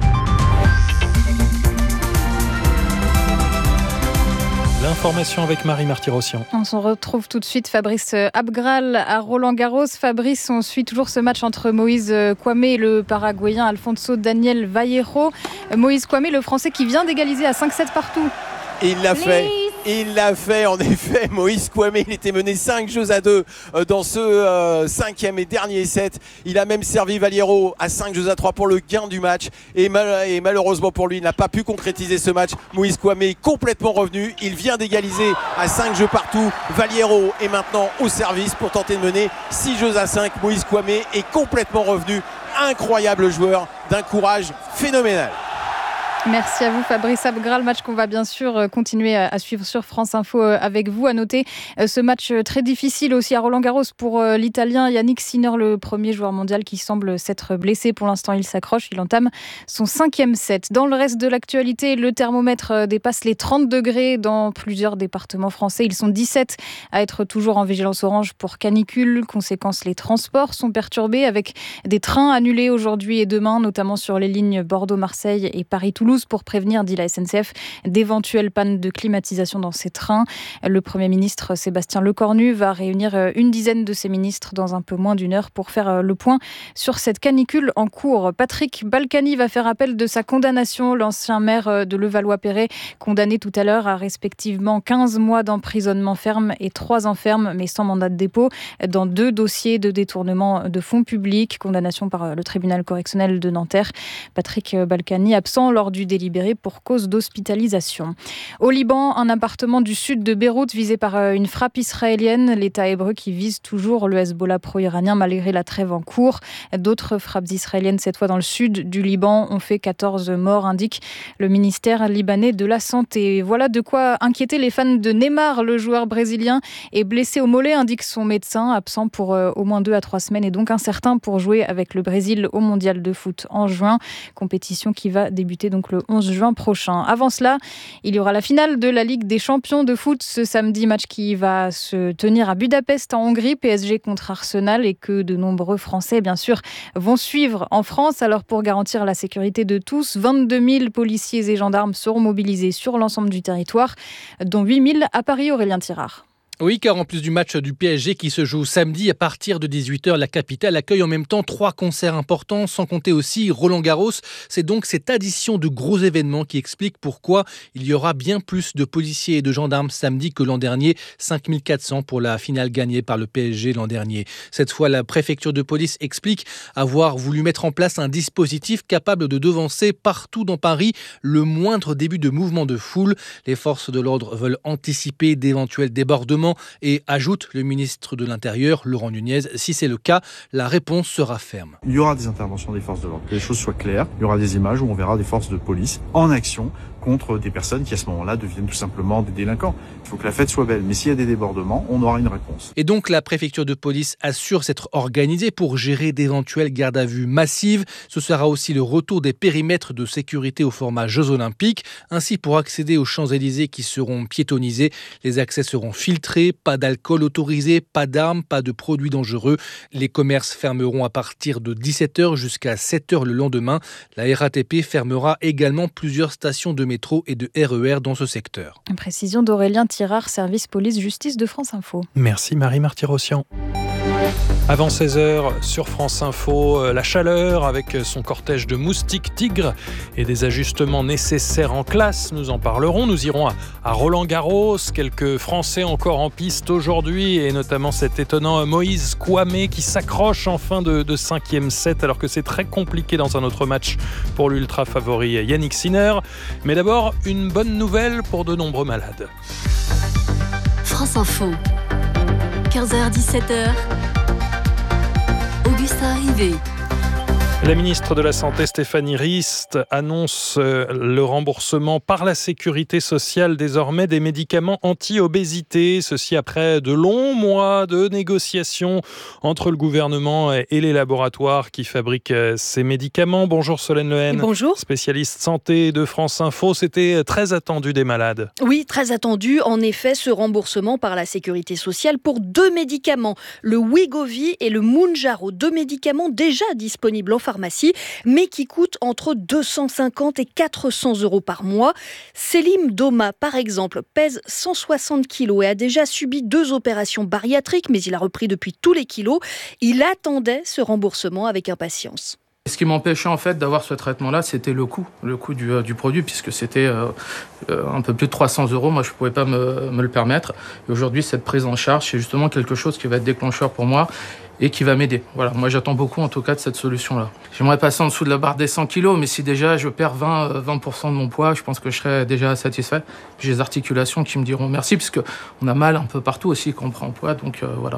S3: L'information avec Marie Marty-Rossian.
S18: On s'en retrouve tout de suite, Fabrice Abgral à Roland-Garros. Fabrice, on suit toujours ce match entre Moïse Kouamé et le Paraguayen Alfonso Daniel Vallejo. Moïse Kouamé, le Français qui vient d'égaliser à cinq sept partout.
S10: Il l'a fait. Il l'a fait en effet, Moïse Kouamé, il était mené cinq jeux à deux dans ce euh, cinquième et dernier set. Il a même servi Valliero à cinq jeux à trois pour le gain du match, et, mal, et malheureusement pour lui, il n'a pas pu concrétiser ce match. Moïse Kouamé est complètement revenu, il vient d'égaliser à cinq jeux partout. Valliero est maintenant au service pour tenter de mener six jeux à cinq. Moïse Kouamé est complètement revenu, incroyable joueur d'un courage phénoménal.
S18: Merci à vous Fabrice Abgral, match qu'on va bien sûr continuer à suivre sur France Info avec vous. À noter ce match très difficile aussi à Roland-Garros pour l'Italien Yannick Sinner, le premier joueur mondial qui semble s'être blessé. Pour l'instant, il s'accroche, il entame son cinquième set. Dans le reste de l'actualité, le thermomètre dépasse les trente degrés dans plusieurs départements français. Ils sont dix-sept à être toujours en vigilance orange pour canicule. Conséquence, les transports sont perturbés avec des trains annulés aujourd'hui et demain, notamment sur les lignes Bordeaux-Marseille et Paris-Toulouse, pour prévenir, dit la S N C F, d'éventuelles pannes de climatisation dans ces trains. Le Premier ministre Sébastien Lecornu va réunir une dizaine de ses ministres dans un peu moins d'une heure pour faire le point sur cette canicule en cours. Patrick Balkany va faire appel de sa condamnation. L'ancien maire de Levallois-Perret, condamné tout à l'heure à respectivement quinze mois d'emprisonnement ferme et trois ans ferme, mais sans mandat de dépôt, dans deux dossiers de détournement de fonds publics. Condamnation par le tribunal correctionnel de Nanterre. Patrick Balkany absent lors du délibéré pour cause d'hospitalisation. Au Liban, un appartement du sud de Beyrouth visé par une frappe israélienne. L'État hébreu qui vise toujours le Hezbollah pro-iranien malgré la trêve en cours. D'autres frappes israéliennes, cette fois dans le sud du Liban, ont fait quatorze morts, indique le ministère libanais de la Santé. Voilà de quoi inquiéter les fans de Neymar. Le joueur brésilien est blessé au mollet, indique son médecin, absent pour au moins deux à trois semaines et donc incertain pour jouer avec le Brésil au mondial de foot en juin. Compétition qui va débuter donc le onze juin prochain. Avant cela, il y aura la finale de la Ligue des champions de foot ce samedi, match qui va se tenir à Budapest en Hongrie, P S G contre Arsenal, et que de nombreux Français bien sûr vont suivre en France. Alors pour garantir la sécurité de tous, vingt-deux mille policiers et gendarmes seront mobilisés sur l'ensemble du territoire, dont huit mille à Paris. Aurélien Tirard.
S19: Oui, car en plus du match du P S G qui se joue samedi à partir de dix-huit heures, la capitale accueille en même temps trois concerts importants, sans compter aussi Roland-Garros. C'est donc cette addition de gros événements qui explique pourquoi il y aura bien plus de policiers et de gendarmes samedi que l'an dernier, cinq mille quatre cents pour la finale gagnée par le P S G l'an dernier. Cette fois, la préfecture de police explique avoir voulu mettre en place un dispositif capable de devancer partout dans Paris le moindre début de mouvement de foule. Les forces de l'ordre veulent anticiper d'éventuels débordements et ajoute le ministre de l'Intérieur, Laurent Nunez, si c'est le cas, la réponse sera ferme.
S20: Il y aura des interventions des forces de l'ordre, que les choses soient claires. Il y aura des images où on verra des forces de police en action contre des personnes qui à ce moment-là deviennent tout simplement des délinquants. Il faut que la fête soit belle, mais s'il y a des débordements, on aura une réponse.
S19: Et donc la préfecture de police assure s'être organisée pour gérer d'éventuelles gardes à vue massives. Ce sera aussi le retour des périmètres de sécurité au format Jeux Olympiques. Ainsi, pour accéder aux Champs-Élysées qui seront piétonnisés, les accès seront filtrés, pas d'alcool autorisé, pas d'armes, pas de produits dangereux. Les commerces fermeront à partir de dix-sept heures jusqu'à sept heures le lendemain. La R A T P fermera également plusieurs stations de métro et de R E R dans ce secteur.
S18: Une précision d'Aurélien Tirard, service police-justice de France Info.
S3: Merci Marie Martyrossian. Avant seize heures sur France Info, la chaleur avec son cortège de moustiques tigres et des ajustements nécessaires en classe. Nous en parlerons. Nous irons à, à Roland-Garros. Quelques Français encore en piste aujourd'hui et notamment cet étonnant Moïse Kouamé qui s'accroche en fin de, de cinquième set alors que c'est très compliqué dans un autre match pour l'ultra favori Yannick Sinner. Mais d'abord, une bonne nouvelle pour de nombreux malades.
S13: France Info, quinze heures dix-sept heures. Augustin Rivet.
S3: La ministre de la Santé, Stéphanie Rist, annonce le remboursement par la Sécurité sociale désormais des médicaments anti-obésité. Ceci après de longs mois de négociations entre le gouvernement et les laboratoires qui fabriquent ces médicaments. Bonjour Solène Lehen.
S21: Bonjour.
S3: Spécialiste santé de France Info. C'était très attendu des malades.
S21: Oui, très attendu. En effet, ce remboursement par la Sécurité sociale pour deux médicaments, le Wegovy et le Mounjaro. Deux médicaments déjà disponibles en pharmacie. pharmacie, mais qui coûte entre deux cent cinquante et quatre cents euros par mois. Selim Doma, par exemple, pèse cent soixante kilos et a déjà subi deux opérations bariatriques, mais il a repris depuis tous les kilos. Il attendait ce remboursement avec impatience.
S22: Ce qui m'empêchait en fait d'avoir ce traitement-là, c'était le coût, le coût du, euh, du produit, puisque c'était euh, euh, un peu plus de trois cents euros. Moi, je ne pouvais pas me, me le permettre. Et aujourd'hui, cette prise en charge, c'est justement quelque chose qui va être déclencheur pour moi et qui va m'aider. Voilà, moi, j'attends beaucoup en tout cas de cette solution-là. J'aimerais passer en dessous de la barre des cent kilos, mais si déjà je perds vingt pour cent de mon poids, je pense que je serais déjà satisfait. J'ai des articulations qui me diront merci, puisqu'on a mal un peu partout aussi quand on prend poids, donc euh, voilà.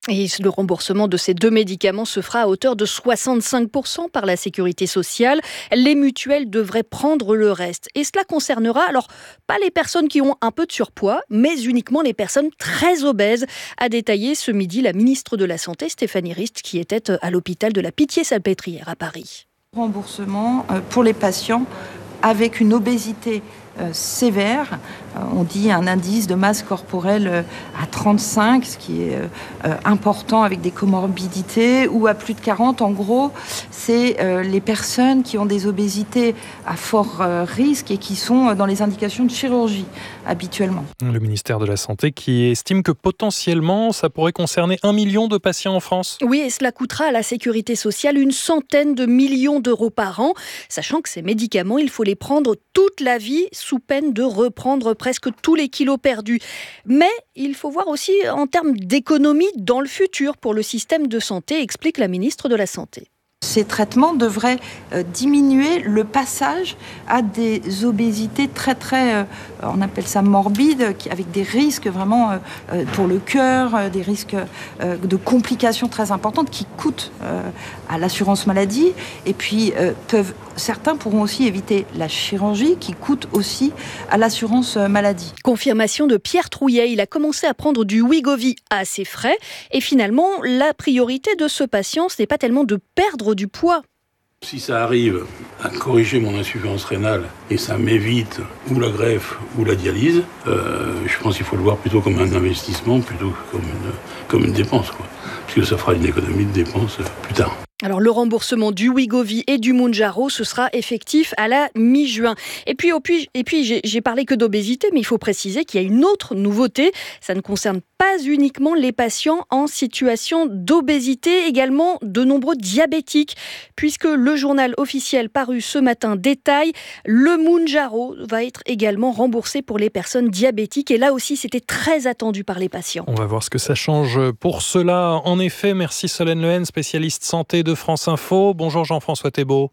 S21: Et le remboursement de ces deux médicaments se fera à hauteur de soixante-cinq pour cent par la sécurité sociale. Les mutuelles devraient prendre le reste. Et cela concernera alors pas les personnes qui ont un peu de surpoids, mais uniquement les personnes très obèses, a détaillé ce midi la ministre de la Santé, Stéphanie Rist, qui était à l'hôpital de la Pitié-Salpêtrière à Paris.
S1: Remboursement pour les patients avec une obésité Euh, sévère. Euh, on dit un indice de masse corporelle euh, à trente-cinq, ce qui est euh, important avec des comorbidités, ou à plus de quarante. En gros, c'est euh, les personnes qui ont des obésités à fort euh, risque et qui sont dans les indications de chirurgie habituellement.
S3: Le ministère de la Santé qui estime que potentiellement ça pourrait concerner un million de patients en France.
S21: Oui, et cela coûtera à la sécurité sociale une centaine de millions d'euros par an, sachant que ces médicaments, il faut les prendre toute la vie, sous peine de reprendre presque tous les kilos perdus. Mais il faut voir aussi en termes d'économie dans le futur pour le système de santé, explique la ministre de la Santé.
S1: Ces traitements devraient euh, diminuer le passage à des obésités très très, euh, on appelle ça morbides, qui, avec des risques vraiment euh, pour le cœur, euh, des risques euh, de complications très importantes qui coûtent euh, à l'assurance maladie. Et puis euh, peuvent, certains pourront aussi éviter la chirurgie qui coûte aussi à l'assurance maladie.
S21: Confirmation de Pierre Trouillet. Il a commencé à prendre du Wegovy à ses frais. Et finalement, la priorité de ce patient, ce n'est pas tellement de perdre du poids.
S2: Si ça arrive à corriger mon insuffisance rénale et ça m'évite ou la greffe ou la dialyse, euh, je pense qu'il faut le voir plutôt comme un investissement plutôt que comme une, comme une dépense, quoi. Parce que ça fera une économie de dépenses plus tard.
S21: Alors le remboursement du Wegovy et du Mounjaro, ce sera effectif à la mi-juin. Et puis, et puis j'ai, j'ai parlé que d'obésité, mais il faut préciser qu'il y a une autre nouveauté. Ça ne concerne pas uniquement les patients en situation d'obésité, également de nombreux diabétiques, puisque le journal officiel paru ce matin détaille, le Mounjaro va être également remboursé pour les personnes diabétiques. Et là aussi, c'était très attendu par les patients.
S3: On va voir ce que ça change pour cela. En effet, merci Solène Lehen, spécialiste santé de France Info. Bonjour Jean-François Thébault.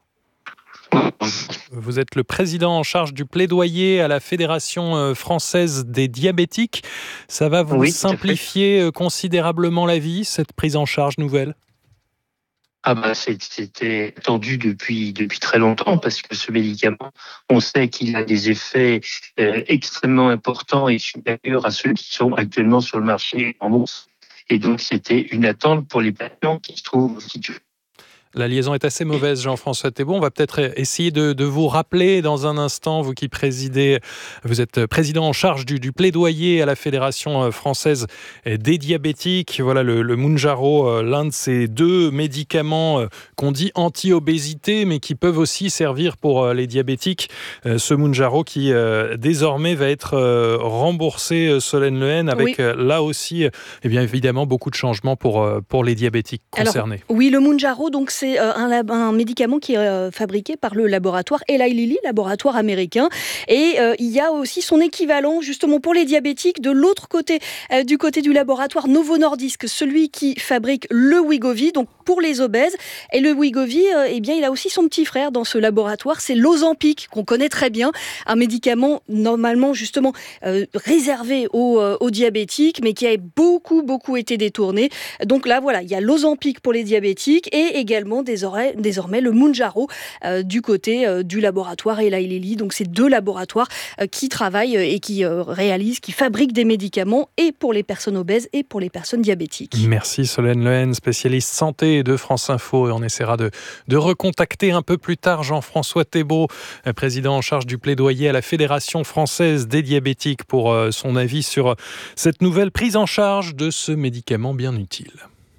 S3: Vous êtes le président en charge du plaidoyer à la Fédération française des diabétiques. Ça va vous oui, simplifier considérablement la vie, cette prise en charge nouvelle ?
S23: Ah bah c'était attendu depuis depuis très longtemps parce que ce médicament, on sait qu'il a des effets euh, extrêmement importants et supérieurs à ceux qui sont actuellement sur le marché en bourse. Et donc c'était une attente pour les patients qui se trouvent situés.
S3: La liaison est assez mauvaise, Jean-François Thébault. On va peut-être essayer de, de vous rappeler dans un instant, vous qui présidez, vous êtes président en charge du, du plaidoyer à la Fédération française des diabétiques. Voilà le, le Mounjaro, l'un de ces deux médicaments qu'on dit anti-obésité, mais qui peuvent aussi servir pour les diabétiques. Ce Mounjaro qui désormais va être remboursé, Solène Lehen, avec oui. là aussi, eh bien évidemment, beaucoup de changements pour, pour les diabétiques concernés.
S21: Alors, oui, le Mounjaro, donc c'est un, un médicament qui est fabriqué par le laboratoire Eli Lilly, laboratoire américain. Et euh, il y a aussi son équivalent, justement, pour les diabétiques, de l'autre côté, euh, du côté du laboratoire Novo Nordisk, celui qui fabrique le Wegovy, donc pour les obèses. Et le Wegovy, euh, eh bien, il a aussi son petit frère dans ce laboratoire, c'est l'Ozempic, qu'on connaît très bien, un médicament normalement, justement, euh, réservé aux, euh, aux diabétiques, mais qui a beaucoup, beaucoup été détourné. Donc là, voilà, il y a l'Ozempic pour les diabétiques et également Désormais, désormais le Mounjaro euh, du côté euh, du laboratoire Eli Lilly. Donc c'est deux laboratoires euh, qui travaillent et qui euh, réalisent, qui fabriquent des médicaments et pour les personnes obèses et pour les personnes diabétiques.
S3: Merci Solène Lehen, spécialiste santé de France Info. Et on essaiera de, de recontacter un peu plus tard Jean-François Thébault, président en charge du plaidoyer à la Fédération française des diabétiques, pour euh, son avis sur cette nouvelle prise en charge de ce médicament bien utile.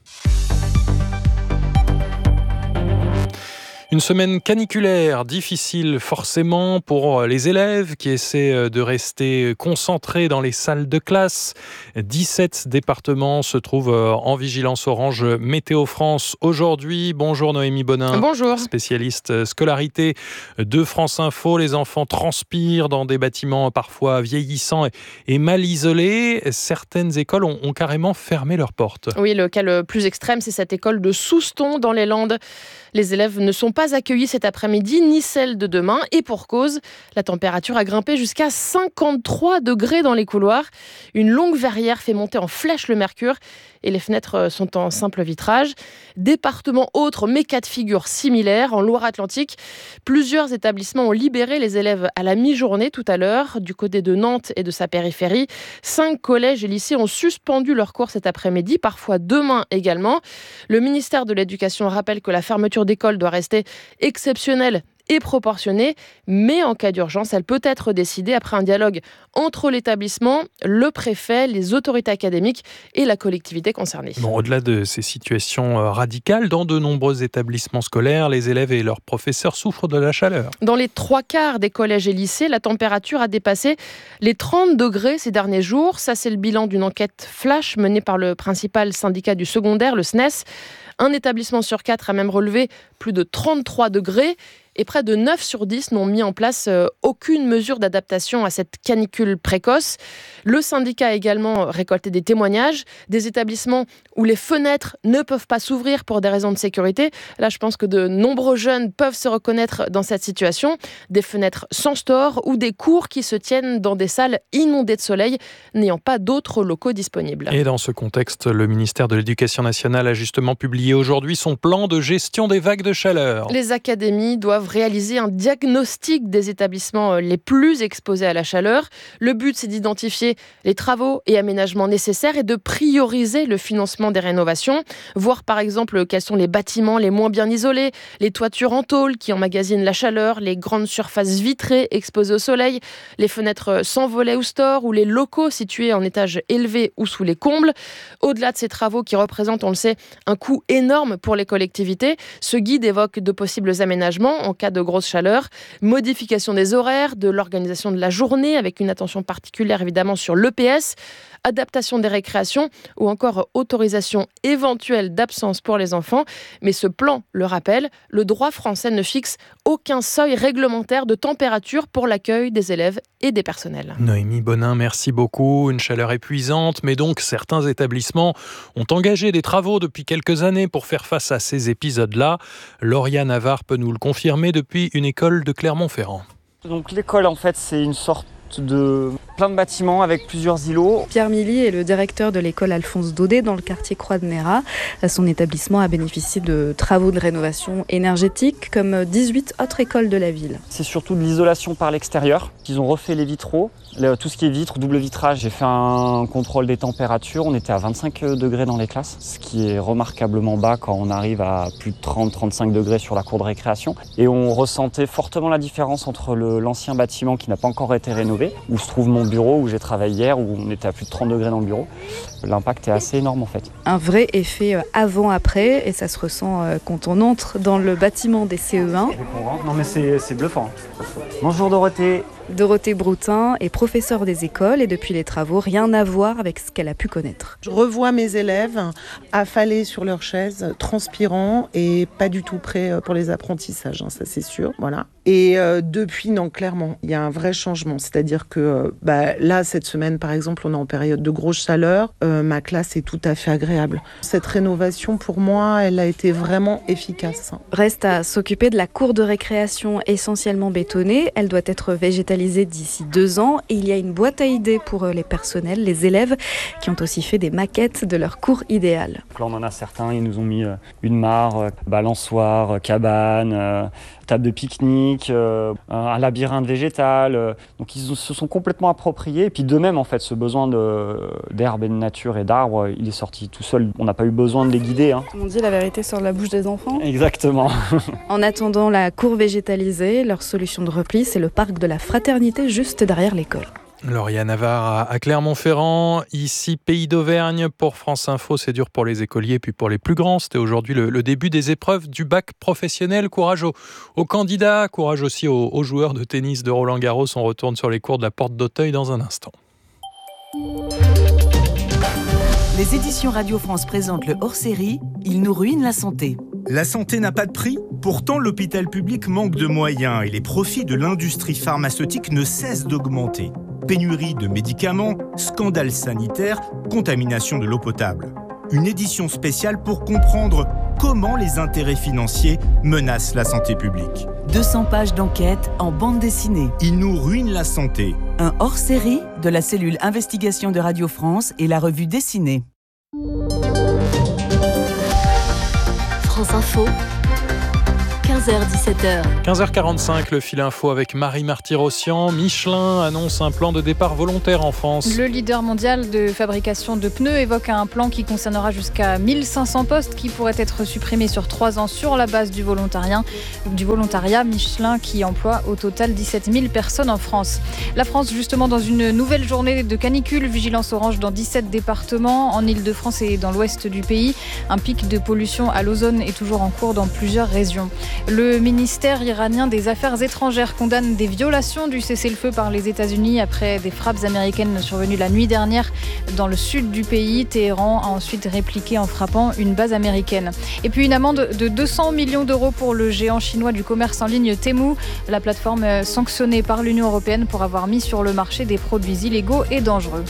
S3: Une semaine caniculaire, difficile forcément pour les élèves qui essaient de rester concentrés dans les salles de classe. dix-sept départements se trouvent en vigilance orange Météo France aujourd'hui. Bonjour Noémie Bonin.
S24: Bonjour.
S3: Spécialiste scolarité de France Info. Les enfants transpirent dans des bâtiments parfois vieillissants et mal isolés. Certaines écoles ont, ont carrément fermé leurs portes.
S24: Oui, le cas le plus extrême, c'est cette école de Souston dans les Landes. Les élèves ne sont pas
S6: pas accueillies cet après-midi, ni celles de demain. Et pour cause, la température a grimpé jusqu'à cinquante-trois degrés dans les couloirs. Une longue verrière fait monter en flèche le mercure et les fenêtres sont en simple vitrage. Département autre, mais cas de figure similaire. En Loire-Atlantique, plusieurs établissements ont libéré les élèves à la mi-journée tout à l'heure. Du côté de Nantes et de sa périphérie, cinq collèges et lycées ont suspendu leurs cours cet après-midi, parfois demain également. Le ministère de l'Éducation rappelle que la fermeture d'école doit rester exceptionnelle et proportionnée, mais en cas d'urgence, elle peut être décidée après un dialogue entre l'établissement, le préfet, les autorités académiques et la collectivité concernée.
S3: Bon, au-delà de ces situations radicales, dans de nombreux établissements scolaires, les élèves et leurs professeurs souffrent de la chaleur.
S6: Dans les trois quarts des collèges et lycées, la température a dépassé les trente degrés ces derniers jours. Ça, c'est le bilan d'une enquête flash menée par le principal syndicat du secondaire, le S N E S. Un établissement sur quatre a même relevé plus de trente-trois degrés. Et près de neuf sur dix n'ont mis en place euh, aucune mesure d'adaptation à cette canicule précoce. Le syndicat a également récolté des témoignages, des établissements où les fenêtres ne peuvent pas s'ouvrir pour des raisons de sécurité. Là, je pense que de nombreux jeunes peuvent se reconnaître dans cette situation. Des fenêtres sans store ou des cours qui se tiennent dans des salles inondées de soleil, n'ayant pas d'autres locaux disponibles.
S3: Et dans ce contexte, le ministère de l'Éducation nationale a justement publié aujourd'hui son plan de gestion des vagues de chaleur.
S6: Les académies doivent réaliser un diagnostic des établissements les plus exposés à la chaleur. Le but, c'est d'identifier les travaux et aménagements nécessaires et de prioriser le financement des rénovations. Voir par exemple quels sont les bâtiments les moins bien isolés, les toitures en tôle qui emmagasinent la chaleur, les grandes surfaces vitrées exposées au soleil, les fenêtres sans volet ou store ou les locaux situés en étage élevé ou sous les combles. Au-delà de ces travaux qui représentent, on le sait, un coût énorme pour les collectivités, ce guide évoque de possibles aménagements en cas de grosse chaleur, modification des horaires, de l'organisation de la journée avec une attention particulière évidemment sur l'E P S, adaptation des récréations ou encore autorisation éventuelle d'absence pour les enfants. Mais ce plan le rappelle, le droit français ne fixe aucun seuil réglementaire de température pour l'accueil des élèves et des personnels.
S3: Noémie Bonin, merci beaucoup. Une chaleur épuisante, mais donc certains établissements ont engagé des travaux depuis quelques années pour faire face à ces épisodes-là. Lauriane Navarre peut nous le confirmer depuis une école de Clermont-Ferrand.
S7: Donc l'école, en fait, c'est une sorte de plein de bâtiments avec plusieurs îlots.
S8: Pierre Milly est le directeur de l'école Alphonse Daudet dans le quartier Croix-de-Néra. Son établissement a bénéficié de travaux de rénovation énergétique comme dix-huit autres écoles de la ville.
S7: C'est surtout de l'isolation par l'extérieur. Ils ont refait les vitraux, tout ce qui est vitre, double vitrage. J'ai fait un contrôle des températures. On était à vingt-cinq degrés dans les classes, ce qui est remarquablement bas quand on arrive à plus de trente à trente-cinq degrés sur la cour de récréation. Et on ressentait fortement la différence entre le, l'ancien bâtiment qui n'a pas encore été rénové, où se trouve mon bureau, où j'ai travaillé hier, où on était à plus de trente degrés dans le bureau. L'impact est assez énorme en fait.
S8: Un vrai effet avant-après, et ça se ressent quand on entre dans le bâtiment des C E un.
S7: Non mais c'est, c'est bluffant. Bonjour Dorothée.
S8: Dorothée Broutin est professeure des écoles et depuis les travaux, rien à voir avec ce qu'elle a pu connaître.
S24: Je revois mes élèves affalés sur leurs chaises, transpirants et pas du tout prêts pour les apprentissages, hein, ça c'est sûr. Voilà. Et euh, depuis, non, clairement, il y a un vrai changement. C'est-à-dire que euh, bah, là, cette semaine, par exemple, on est en période de grosse chaleur. Euh, ma classe est tout à fait agréable. Cette rénovation, pour moi, elle a été vraiment efficace.
S8: Reste à s'occuper de la cour de récréation essentiellement bétonnée. Elle doit être végétalisée d'ici deux ans. Et il y a une boîte à idées pour les personnels, les élèves, qui ont aussi fait des maquettes de leur cours idéal.
S7: Là, on en a certains, ils nous ont mis une mare, balançoire, cabane, euh, table de pique-nique, euh, un labyrinthe végétal. Euh, donc ils se sont complètement appropriés. Et puis de même, en fait, ce besoin de, d'herbe et de nature et d'arbres, il est sorti tout seul. On n'a pas eu besoin de les guider. Hein.
S8: On dit la vérité sur la bouche des enfants.
S7: Exactement.
S8: En attendant la cour végétalisée, leur solution de repli, c'est le parc de la Fraternité juste derrière l'école.
S3: Lauriane Navarre à Clermont-Ferrand, ici Pays d'Auvergne pour France Info. C'est dur pour les écoliers puis pour les plus grands. C'était aujourd'hui le, le début des épreuves du bac professionnel. Courage aux, aux candidats, courage aussi aux, aux joueurs de tennis de Roland-Garros. On retourne sur les cours de la Porte d'Auteuil dans un instant.
S25: Les éditions Radio France présentent le hors-série « Il nous ruine la santé ».
S26: La santé n'a pas de prix. Pourtant, l'hôpital public manque de moyens et les profits de l'industrie pharmaceutique ne cessent d'augmenter. Pénurie de médicaments, scandale sanitaire, contamination de l'eau potable. Une édition spéciale pour comprendre comment les intérêts financiers menacent la santé publique.
S25: deux cents pages d'enquête en bande dessinée.
S26: Ils nous ruinent la santé.
S25: Un hors-série de la cellule Investigation de Radio France et la revue dessinée.
S13: France Info, quinze heures dix-sept heures.
S3: quinze heures quarante-cinq, le fil info avec Marie Marty-Rossian. Michelin annonce un plan de départ volontaire en France.
S18: Le leader mondial de fabrication de pneus évoque un plan qui concernera jusqu'à mille cinq cents postes qui pourraient être supprimés sur trois ans sur la base du volontariat. Du volontariat, Michelin qui emploie au total dix-sept mille personnes en France. La France, justement, dans une nouvelle journée de canicule, vigilance orange dans dix-sept départements, en Île-de-France et dans l'ouest du pays. Un pic de pollution à l'ozone est toujours en cours dans plusieurs régions. Le ministère iranien des Affaires étrangères condamne des violations du cessez-le-feu par les États-Unis après des frappes américaines survenues la nuit dernière dans le sud du pays. Téhéran a ensuite répliqué en frappant une base américaine. Et puis une amende de deux cents millions d'euros pour le géant chinois du commerce en ligne Temu, la plateforme sanctionnée par l'Union européenne pour avoir mis sur le marché des produits illégaux et dangereux.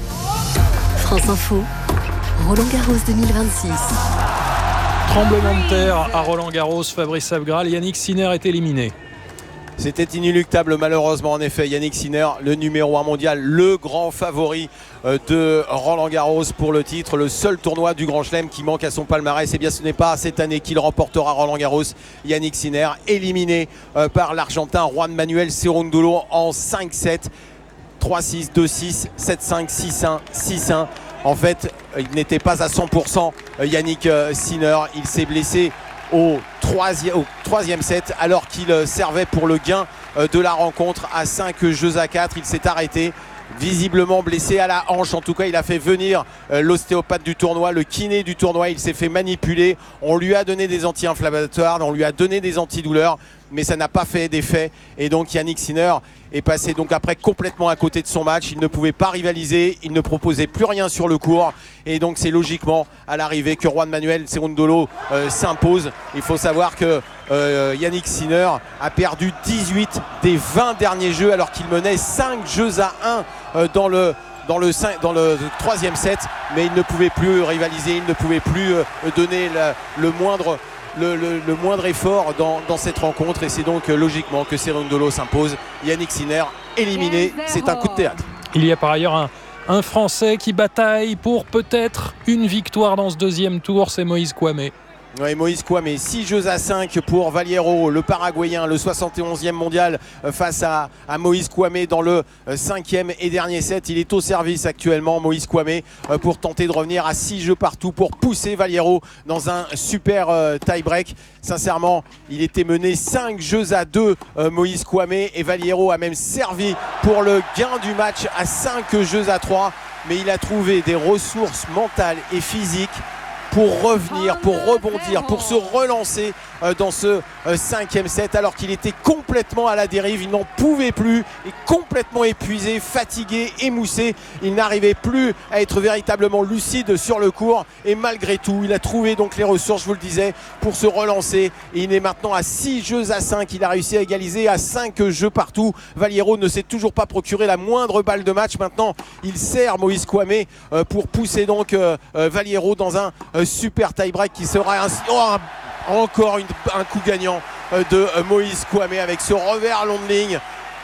S13: France Info, Roland-Garros deux mille vingt-six.
S3: Tremblement de terre à Roland-Garros, Fabrice Abgral, Yannick Sinner est éliminé.
S10: C'était inéluctable malheureusement, en effet. Yannick Sinner, le numéro un mondial, le grand favori de Roland-Garros pour le titre, le seul tournoi du Grand Chelem qui manque à son palmarès. Et bien ce n'est pas cette année qu'il remportera Roland-Garros. Yannick Sinner éliminé par l'Argentin Juan Manuel Cerúndolo en cinq sept, trois six, deux six, sept cinq, six un, six un. En fait, il n'était pas à cent pour cent Yannick Sinner. Il s'est blessé au troisième, au troisième set alors qu'il servait pour le gain de la rencontre à cinq jeux à quatre. Il s'est arrêté, visiblement blessé à la hanche. En tout cas, il a fait venir l'ostéopathe du tournoi, le kiné du tournoi. Il s'est fait manipuler. On lui a donné des anti-inflammatoires, on lui a donné des antidouleurs, mais ça n'a pas fait d'effet. Et donc Yannick Sinner est passé donc après complètement à côté de son match. Il ne pouvait pas rivaliser, il ne proposait plus rien sur le court. Et donc c'est logiquement à l'arrivée que Juan Manuel Cerúndolo euh, s'impose. Il faut savoir que euh, Yannick Sinner a perdu dix-huit des vingt derniers jeux alors qu'il menait cinq jeux à un euh, dans le Dans le, dans le troisième set, mais il ne pouvait plus rivaliser, il ne pouvait plus euh, donner la, le, moindre, le, le, le moindre effort dans, dans cette rencontre. Et c'est donc euh, logiquement que Cerúndolo s'impose. Yannick Sinner éliminé, c'est un coup de théâtre.
S3: Il y a par ailleurs un, un Français qui bataille pour peut-être une victoire dans ce deuxième tour, c'est Moïse Kouamé.
S10: Oui, Moïse Kouamé, six jeux à cinq pour Valliero, le Paraguayen, le soixante et onzième mondial face à, à Moïse Kouamé dans le cinquième et dernier set. Il est au service actuellement, Moïse Kouamé, pour tenter de revenir à six jeux partout pour pousser Valliero dans un super euh, tie-break. Sincèrement, il était mené cinq jeux à deux, euh, Moïse Kouamé, et Valliero a même servi pour le gain du match à cinq jeux à trois. Mais il a trouvé des ressources mentales et physiques pour revenir, pour rebondir, pour se relancer dans ce cinquième set alors qu'il était complètement à la dérive. Il n'en pouvait plus, et complètement épuisé, fatigué, émoussé. Il n'arrivait plus à être véritablement lucide sur le court, et malgré tout il a trouvé donc les ressources, je vous le disais, pour se relancer, et il est maintenant à six jeux à cinq. Il a réussi à égaliser à cinq jeux partout. Valliero ne s'est toujours pas procuré la moindre balle de match. Maintenant il sert Moïse Kouamé pour pousser donc Valliero dans un super tie-break qui sera un, oh, encore une, un coup gagnant de Moïse Kouamé avec ce revers long de ligne.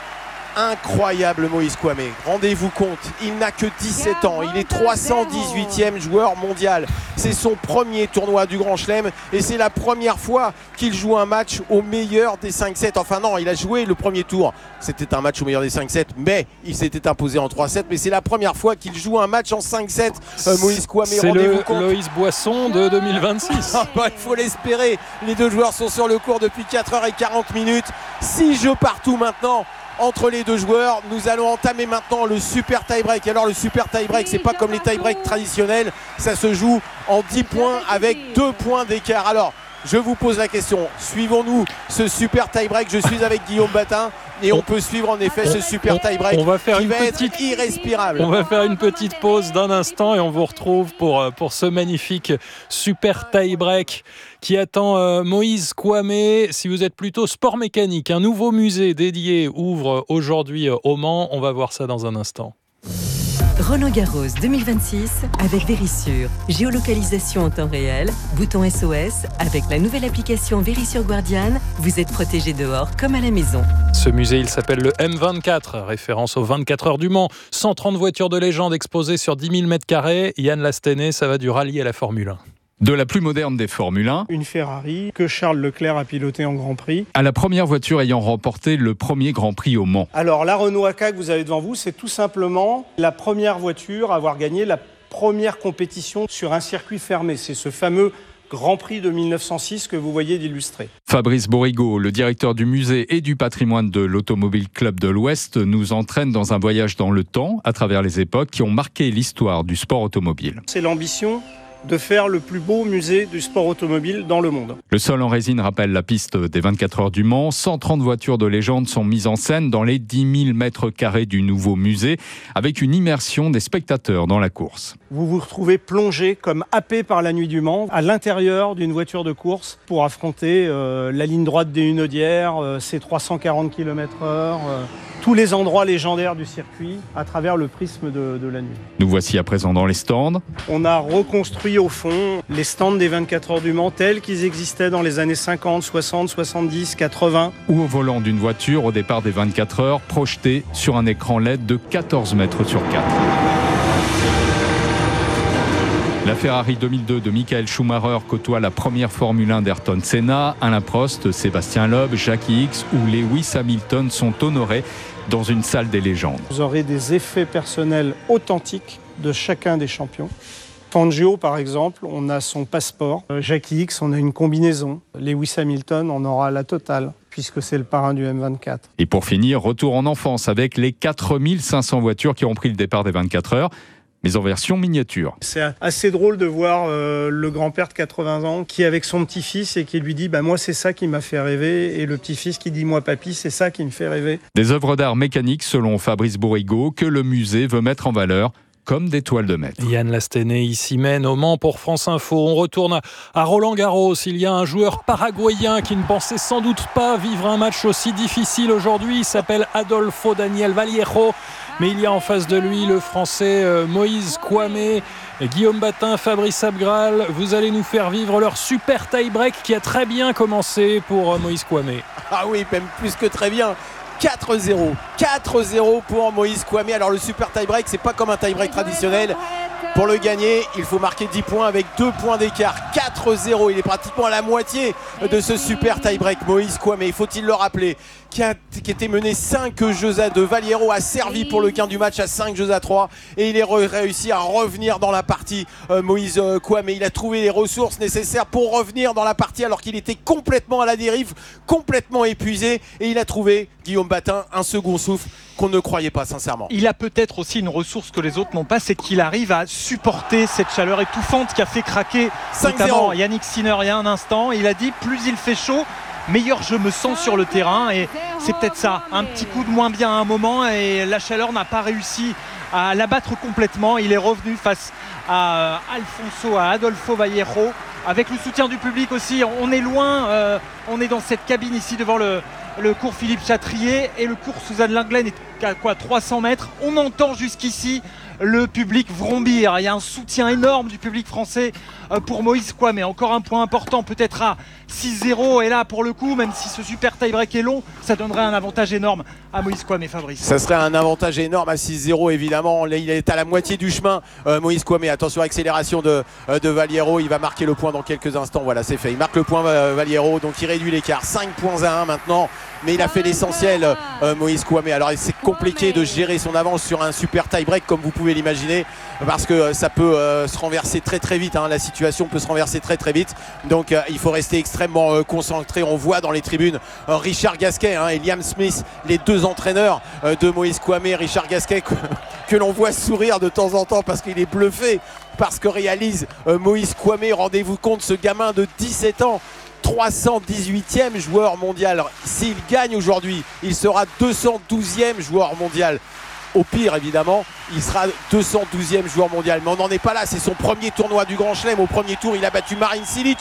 S10: Incroyable Moïse Kouamé, rendez-vous compte, il n'a que dix-sept ans, il est trois cent dix-huitième joueur mondial. C'est son premier tournoi du Grand Chelem et c'est la première fois qu'il joue un match au meilleur des cinq sept. Enfin non, il a joué le premier tour, c'était un match au meilleur des cinq sept, mais il s'était imposé en trois sept. Mais c'est la première fois qu'il joue un match en cinq sept, euh, Moïse Kouamé,
S3: c'est
S10: rendez-vous
S3: le
S10: compte.
S3: Loïs Boisson de deux mille vingt-six.
S10: Ah bah, il faut l'espérer, les deux joueurs sont sur le court depuis quatre heures quarante minutes, six jeux partout maintenant entre les deux joueurs. Nous allons entamer maintenant le super tie-break. Alors le super tie-break, c'est pas comme les tie-breaks traditionnels, ça se joue en dix points avec deux points d'écart. Alors je vous pose la question, suivons-nous ce super tie-break? Je suis avec Guillaume Batin et on peut suivre en effet ce super tie-break
S3: on va faire
S10: qui
S3: une
S10: va
S3: petite,
S10: être irrespirable.
S3: On va faire une petite pause d'un instant et on vous retrouve pour, pour ce magnifique super tie-break qui attend euh, Moïse Kouamé. Si vous êtes plutôt sport mécanique, un nouveau musée dédié ouvre aujourd'hui au Mans. On va voir ça dans un instant.
S11: Roland-Garros deux mille vingt-six avec Vérissure. Géolocalisation en temps réel, bouton S O S. Avec la nouvelle application Vérissure Guardian, vous êtes protégé dehors comme à la maison.
S3: Ce musée, il s'appelle le M vingt-quatre, référence aux vingt-quatre heures du Mans. cent trente voitures de légende exposées sur dix mille mètres carrés. Yann Lastenay, ça va du rallye à la Formule un.
S4: De la plus moderne des Formule un,
S5: une Ferrari que Charles Leclerc a pilotée en Grand Prix,
S4: à la première voiture ayant remporté le premier Grand Prix au Mans.
S5: Alors la Renault A K que vous avez devant vous, c'est tout simplement la première voiture à avoir gagné la première compétition sur un circuit fermé. C'est ce fameux Grand Prix de mille neuf cent six que vous voyez d'illustrer.
S4: Fabrice Borigo, le directeur du musée et du patrimoine de l'Automobile Club de l'Ouest, nous entraîne dans un voyage dans le temps, à travers les époques qui ont marqué l'histoire du sport automobile.
S5: C'est l'ambition de faire le plus beau musée du sport automobile dans le monde.
S4: Le sol en résine rappelle la piste des vingt-quatre heures du Mans. cent trente voitures de légende sont mises en scène dans les dix mille mètres carrés du nouveau musée, avec une immersion des spectateurs dans la course.
S5: Vous vous retrouvez plongé comme happé par la nuit du Mans, à l'intérieur d'une voiture de course pour affronter euh, la ligne droite des Hunaudières, euh, ses trois cent quarante kilomètres heure, euh, tous les endroits légendaires du circuit à travers le prisme de, de la nuit.
S4: Nous voici à présent dans les stands.
S5: On a reconstruit au fond les stands des vingt-quatre heures du Mans tels qu'ils existaient dans les années cinquante, soixante, soixante-dix, quatre-vingts.
S4: Ou au volant d'une voiture au départ des vingt-quatre heures, projetée sur un écran L E D de quatorze mètres sur quatre. La Ferrari deux mille deux de Michael Schumacher côtoie la première Formule un d'Ayrton Senna. Alain Prost, Sébastien Loeb, Jackie Ickx ou Lewis Hamilton sont honorés dans une salle des légendes.
S5: Vous aurez des effets personnels authentiques de chacun des champions. Fangio, par exemple, on a son passeport. Jackie Ickx, on a une combinaison. Lewis Hamilton, on aura la totale, puisque c'est le parrain du M vingt-quatre.
S4: Et pour finir, retour en enfance avec les quatre mille cinq cents voitures qui ont pris le départ des vingt-quatre heures. Mais en version miniature.
S5: C'est assez drôle de voir euh, le grand-père de quatre-vingts ans qui est avec son petit-fils et qui lui dit bah, « moi c'est ça qui m'a fait rêver » et le petit-fils qui dit « moi papy c'est ça qui me fait rêver ».
S4: Des œuvres d'art mécaniques selon Fabrice Borigo que le musée veut mettre en valeur comme des toiles de maître.
S3: Yann Lastenay ici mène au Mans pour France Info. On retourne à Roland-Garros. Il y a un joueur paraguayen qui ne pensait sans doute pas vivre un match aussi difficile aujourd'hui. Il s'appelle Adolfo Daniel Vallejo. Mais il y a en face de lui le Français euh, Moïse Kouamé, Guillaume Batin, Fabrice Abgral. Vous allez nous faire vivre leur super tie-break qui a très bien commencé pour euh, Moïse Kouamé.
S10: Ah oui, même plus que très bien. quatre zéro. quatre zéro pour Moïse Kouamé. Alors le super tie-break, c'est pas comme un tie-break traditionnel. Pour le gagner, il faut marquer dix points avec deux points d'écart. quatre zéro, il est pratiquement à la moitié de ce super tie-break. Moïse Kouamé, faut-il le rappeler, qui, a, qui était mené cinq jeux à deux. Vallejo a servi pour le gain du match à cinq jeux à trois. Et il est re- réussi à revenir dans la partie. Euh, Moïse euh, Kouamé, il a trouvé les ressources nécessaires pour revenir dans la partie alors qu'il était complètement à la dérive, complètement épuisé. Et il a trouvé, Guillaume Batin, un second souffle qu'on ne croyait pas sincèrement.
S9: Il a peut-être aussi une ressource que les autres n'ont pas, c'est qu'il arrive à supporter cette chaleur étouffante qui a fait craquer notamment Yannick Sinner il y a un instant. Il a dit plus il fait chaud, meilleur je me sens sur le terrain, et c'est peut-être ça, un petit coup de moins bien à un moment et la chaleur n'a pas réussi à l'abattre complètement. Il est revenu face à Alfonso, à Adolfo Vallejo, avec le soutien du public aussi. On est loin, euh, on est dans cette cabine ici devant le le cours Philippe Chatrier, et le cours Suzanne Lenglen est à quoi, trois cents mètres. On entend jusqu'ici le public vrombir. Il y a un soutien énorme du public français pour Moïse Kouamé. Encore un point important, peut-être à six zéro. Et là, pour le coup, même si ce super tie-break est long, ça donnerait un avantage énorme à Moïse Kouamé, Fabrice.
S10: Ça serait un avantage énorme à six zéro, évidemment. Il est à la moitié du chemin, euh, Moïse Kouamé. Attention, accélération de, euh, de Vallejo. Il va marquer le point dans quelques instants. Voilà, c'est fait. Il marque le point, euh, Vallejo. Donc il réduit l'écart. cinq points à un maintenant. Mais il a fait l'essentiel, euh, Moïse Kouamé. Alors c'est compliqué de gérer son avance sur un super tie-break, comme vous pouvez l'imaginer, parce que euh, ça peut euh, se renverser très très vite, hein. La situation peut se renverser très très vite. Donc euh, il faut rester extrêmement euh, concentré. On voit dans les tribunes euh, Richard Gasquet, hein, et Liam Smith, les deux entraîneurs euh, de Moïse Kouamé. Richard Gasquet que, que l'on voit sourire de temps en temps parce qu'il est bluffé par ce que réalise euh, Moïse Kouamé. Rendez-vous compte, ce gamin de dix-sept ans, trois cent dix-huitième joueur mondial. S'il gagne aujourd'hui, il sera deux cent douzième joueur mondial. Au pire, évidemment, il sera deux cent douzième joueur mondial. Mais on n'en est pas là. C'est son premier tournoi du Grand Chelem. Au premier tour, il a battu Marin Cilic.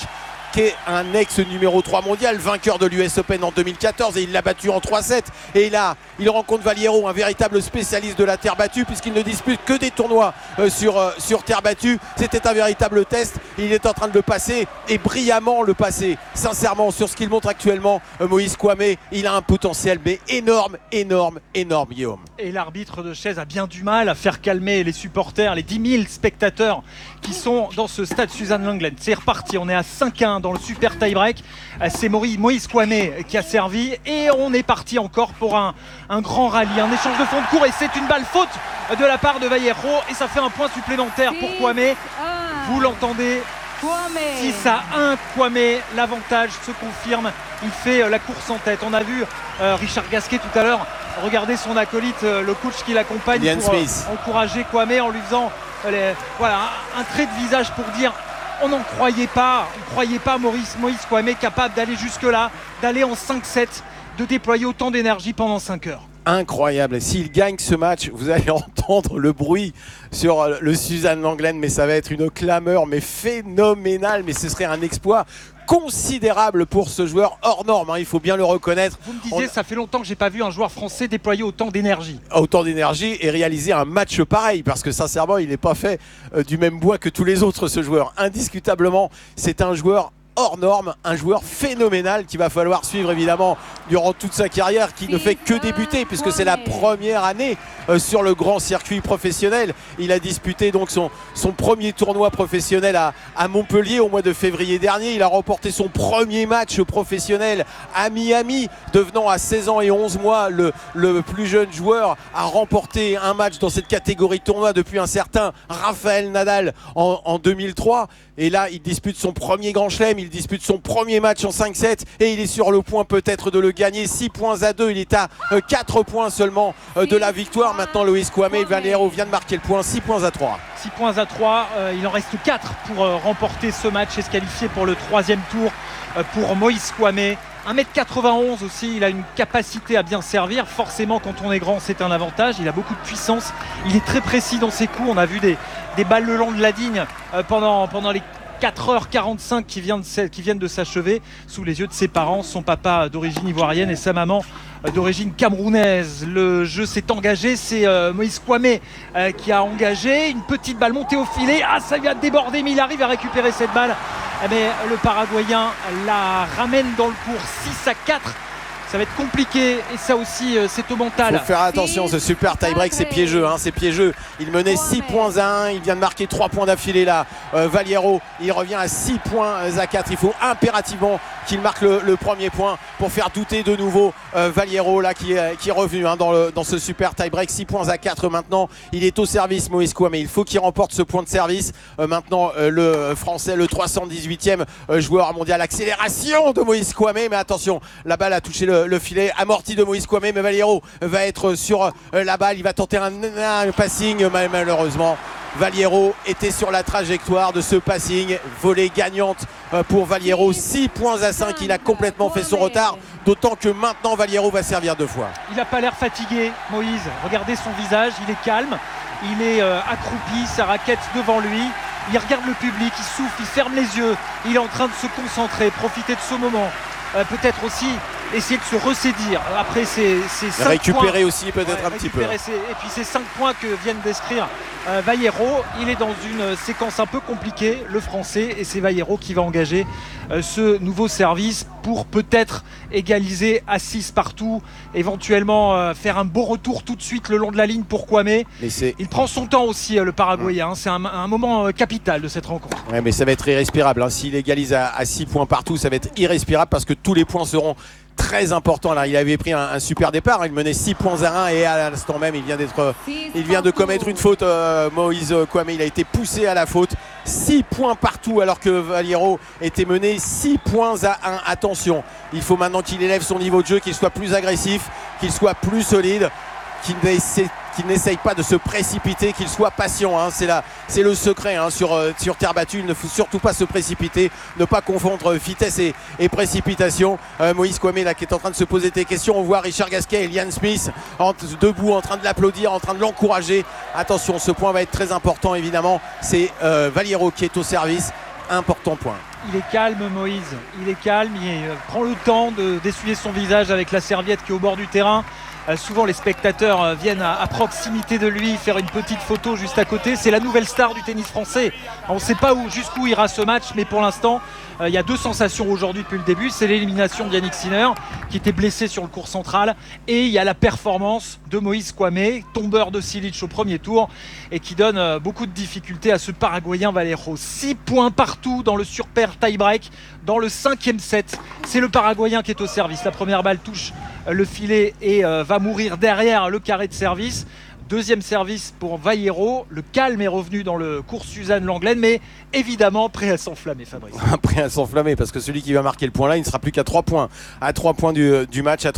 S10: qui est un ex-numéro trois mondial, vainqueur de l'U S Open en deux mille quatorze, et il l'a battu en trois sept. Et là, il rencontre Valliero, un véritable spécialiste de la terre battue, puisqu'il ne dispute que des tournois euh, sur, euh, sur terre battue. C'était un véritable test. Il est en train de le passer, et brillamment le passer. Sincèrement, sur ce qu'il montre actuellement, euh, Moïse Kouamé, il a un potentiel mais énorme, énorme, énorme, Guillaume.
S9: Et l'arbitre de chaise a bien du mal à faire calmer les supporters, les dix mille spectateurs qui sont dans ce stade Suzanne Lenglen. C'est reparti, on est à cinq un dans le super tie-break. C'est Moïse Kouamé qui a servi et on est parti encore pour un, un grand rallye, un échange de fond de cours, et c'est une balle faute de la part de Valliero et ça fait un point supplémentaire pour Kouamé. Vous l'entendez, six à un Kouamé, l'avantage se confirme, il fait la course en tête. On a vu euh, Richard Gasquet tout à l'heure regarder son acolyte, euh, le coach qui l'accompagne, pour euh, encourager Kouamé en lui faisant euh, les, voilà, un, un trait de visage pour dire on n'en croyait pas, on ne croyait pas Maurice, Moïse Kouamé capable d'aller jusque-là, d'aller en cinq sept, de déployer autant d'énergie pendant cinq heures.
S10: Incroyable. S'il gagne ce match, vous allez entendre le bruit sur le Suzanne Lenglen, mais ça va être une clameur mais phénoménale, mais ce serait un exploit considérable pour ce joueur hors norme, hein, il faut bien le reconnaître.
S9: Vous me disiez, On... ça fait longtemps que j'ai pas vu un joueur français déployer autant d'énergie.
S10: Autant d'énergie et réaliser un match pareil, parce que sincèrement, il n'est pas fait euh, du même bois que tous les autres, ce joueur. Indiscutablement, c'est un joueur hors norme, un joueur phénoménal qu'il va falloir suivre évidemment durant toute sa carrière, qui ne fait que débuter puisque c'est la première année euh, sur le grand circuit professionnel. Il a disputé donc son, son premier tournoi professionnel à, à Montpellier au mois de février dernier. Il a remporté son premier match professionnel à Miami, devenant à seize ans et onze mois le, le plus jeune joueur à remporter un match dans cette catégorie tournoi depuis un certain Rafael Nadal en, en deux mille trois. Et là, il dispute son premier grand chelem, il dispute son premier match en cinq sept et il est sur le point peut-être de le gagner. six points à deux, il est à euh, quatre points seulement euh, de la victoire. Maintenant, Moïse Kouamé, Valliero vient de marquer le point, six points à trois.
S9: six points à trois, euh, il en reste quatre pour euh, remporter ce match et se qualifier pour le troisième tour euh, pour Moïse Kouamé. un mètre quatre-vingt-onze aussi, il a une capacité à bien servir. Forcément, quand on est grand, c'est un avantage. Il a beaucoup de puissance, il est très précis dans ses coups. On a vu des, des balles le long de la ligne euh, pendant, pendant les quatre heures quarante-cinq qui viennent de, qui viennent de s'achever sous les yeux de ses parents, son papa d'origine ivoirienne et sa maman d'origine camerounaise. Le jeu s'est engagé, c'est euh, Moïse Kouamé euh, qui a engagé une petite balle montée au filet. Ah, ça vient de déborder, mais il arrive à récupérer cette balle. Mais le Paraguayen la ramène dans le cours, six à quatre. Ça va être compliqué et ça aussi c'est au mental.
S10: Il faut faire attention, ce super tie-break c'est piégeux, hein, c'est piégeux. Il menait six points à un, il vient de marquer trois points d'affilée là. Euh, Valliero, il revient à six points à quatre. Il faut impérativement qu'il marque le, le premier point pour faire douter de nouveau euh, Valliero là qui est, qui est revenu hein, dans, le, dans ce super tie-break. six points à quatre maintenant. Il est au service Moïse Kouamé. Il faut qu'il remporte ce point de service. Euh, maintenant euh, le français, le trois cent dix-huitième euh, joueur mondial. Accélération de Moïse Kouamé, mais attention, la balle a touché le le filet amorti de Moïse Kouamé, mais Valliero va être sur la balle, il va tenter un, un passing, mais malheureusement Valliero était sur la trajectoire de ce passing. Volée gagnante pour Valliero, six points à cinq, il a complètement fait son retard, d'autant que maintenant Valliero va servir deux fois.
S9: Il n'a pas l'air fatigué, Moïse, regardez son visage, il est calme, il est euh, accroupi, sa raquette devant lui, il regarde le public, il souffle, il ferme les yeux, il est en train de se concentrer, profiter de ce moment. Euh, peut-être aussi essayer de se ressaisir après ces, ces cinq
S10: récupérer
S9: points.
S10: aussi peut-être ouais, un petit peu
S9: ces, et puis ces cinq points que viennent d'écrire euh, Valliero, il est dans une séquence un peu compliquée, le français, et c'est Valliero qui va engager euh, ce nouveau service pour peut-être égaliser à six partout, éventuellement euh, faire un beau retour tout de suite le long de la ligne pour Kouamé. Il prend son temps aussi euh, le Paraguayen, mmh. hein, c'est un, un moment euh, capital de cette rencontre.
S10: Ouais, mais ça va être irrespirable, hein. S'il égalise à, à six points partout, ça va être irrespirable parce que tous les points seront très importants. Là, il avait pris un, un super départ, il menait six points à un et à l'instant même il vient d'être il vient de commettre une faute. euh, Moïse Kouamé, il a été poussé à la faute. Six points partout alors que Valliero était mené six points à un. Attention, il faut maintenant qu'il élève son niveau de jeu, qu'il soit plus agressif, qu'il soit plus solide, qu'il n'essaie qu'il n'essaye pas de se précipiter, qu'il soit patient, hein. c'est, la, c'est le secret hein, sur, euh, sur terre battue. Il ne faut surtout pas se précipiter, ne pas confondre vitesse et, et précipitation. euh, Moïse Kouamé là qui est en train de se poser des questions, on voit Richard Gasquet et Liam Smith en, debout en train de l'applaudir, en train de l'encourager. Attention, ce point va être très important évidemment, c'est euh, Valliero qui est au service. important point.
S9: Il est calme, Moïse. Il est calme. Il prend le temps de, d'essuyer son visage avec la serviette qui est au bord du terrain. Euh, souvent, les spectateurs euh, viennent à, à proximité de lui faire une petite photo juste à côté. C'est la nouvelle star du tennis français. On ne sait pas où, jusqu'où ira ce match, mais pour l'instant, euh, il y a deux sensations aujourd'hui depuis le début. C'est l'élimination de Yannick Sinner, qui était blessé sur le court central, et il y a la performance de Moïse Kwame, tombeur de Cilic au premier tour, et qui donne euh, beaucoup de difficultés à ce Paraguayen Valero. six points partout dans le surpair tie-break, dans le cinquième set. C'est le Paraguayen qui est au service. La première balle touche euh, le filet et euh, va mourir derrière le carré de service. Deuxième service pour Valero. Le calme est revenu dans le cours Suzanne Lenglen, mais évidemment prêt à s'enflammer, Fabrice.
S10: Prêt à s'enflammer, parce que celui qui va marquer le point là, il ne sera plus qu'à trois points. À trois points du, du match, à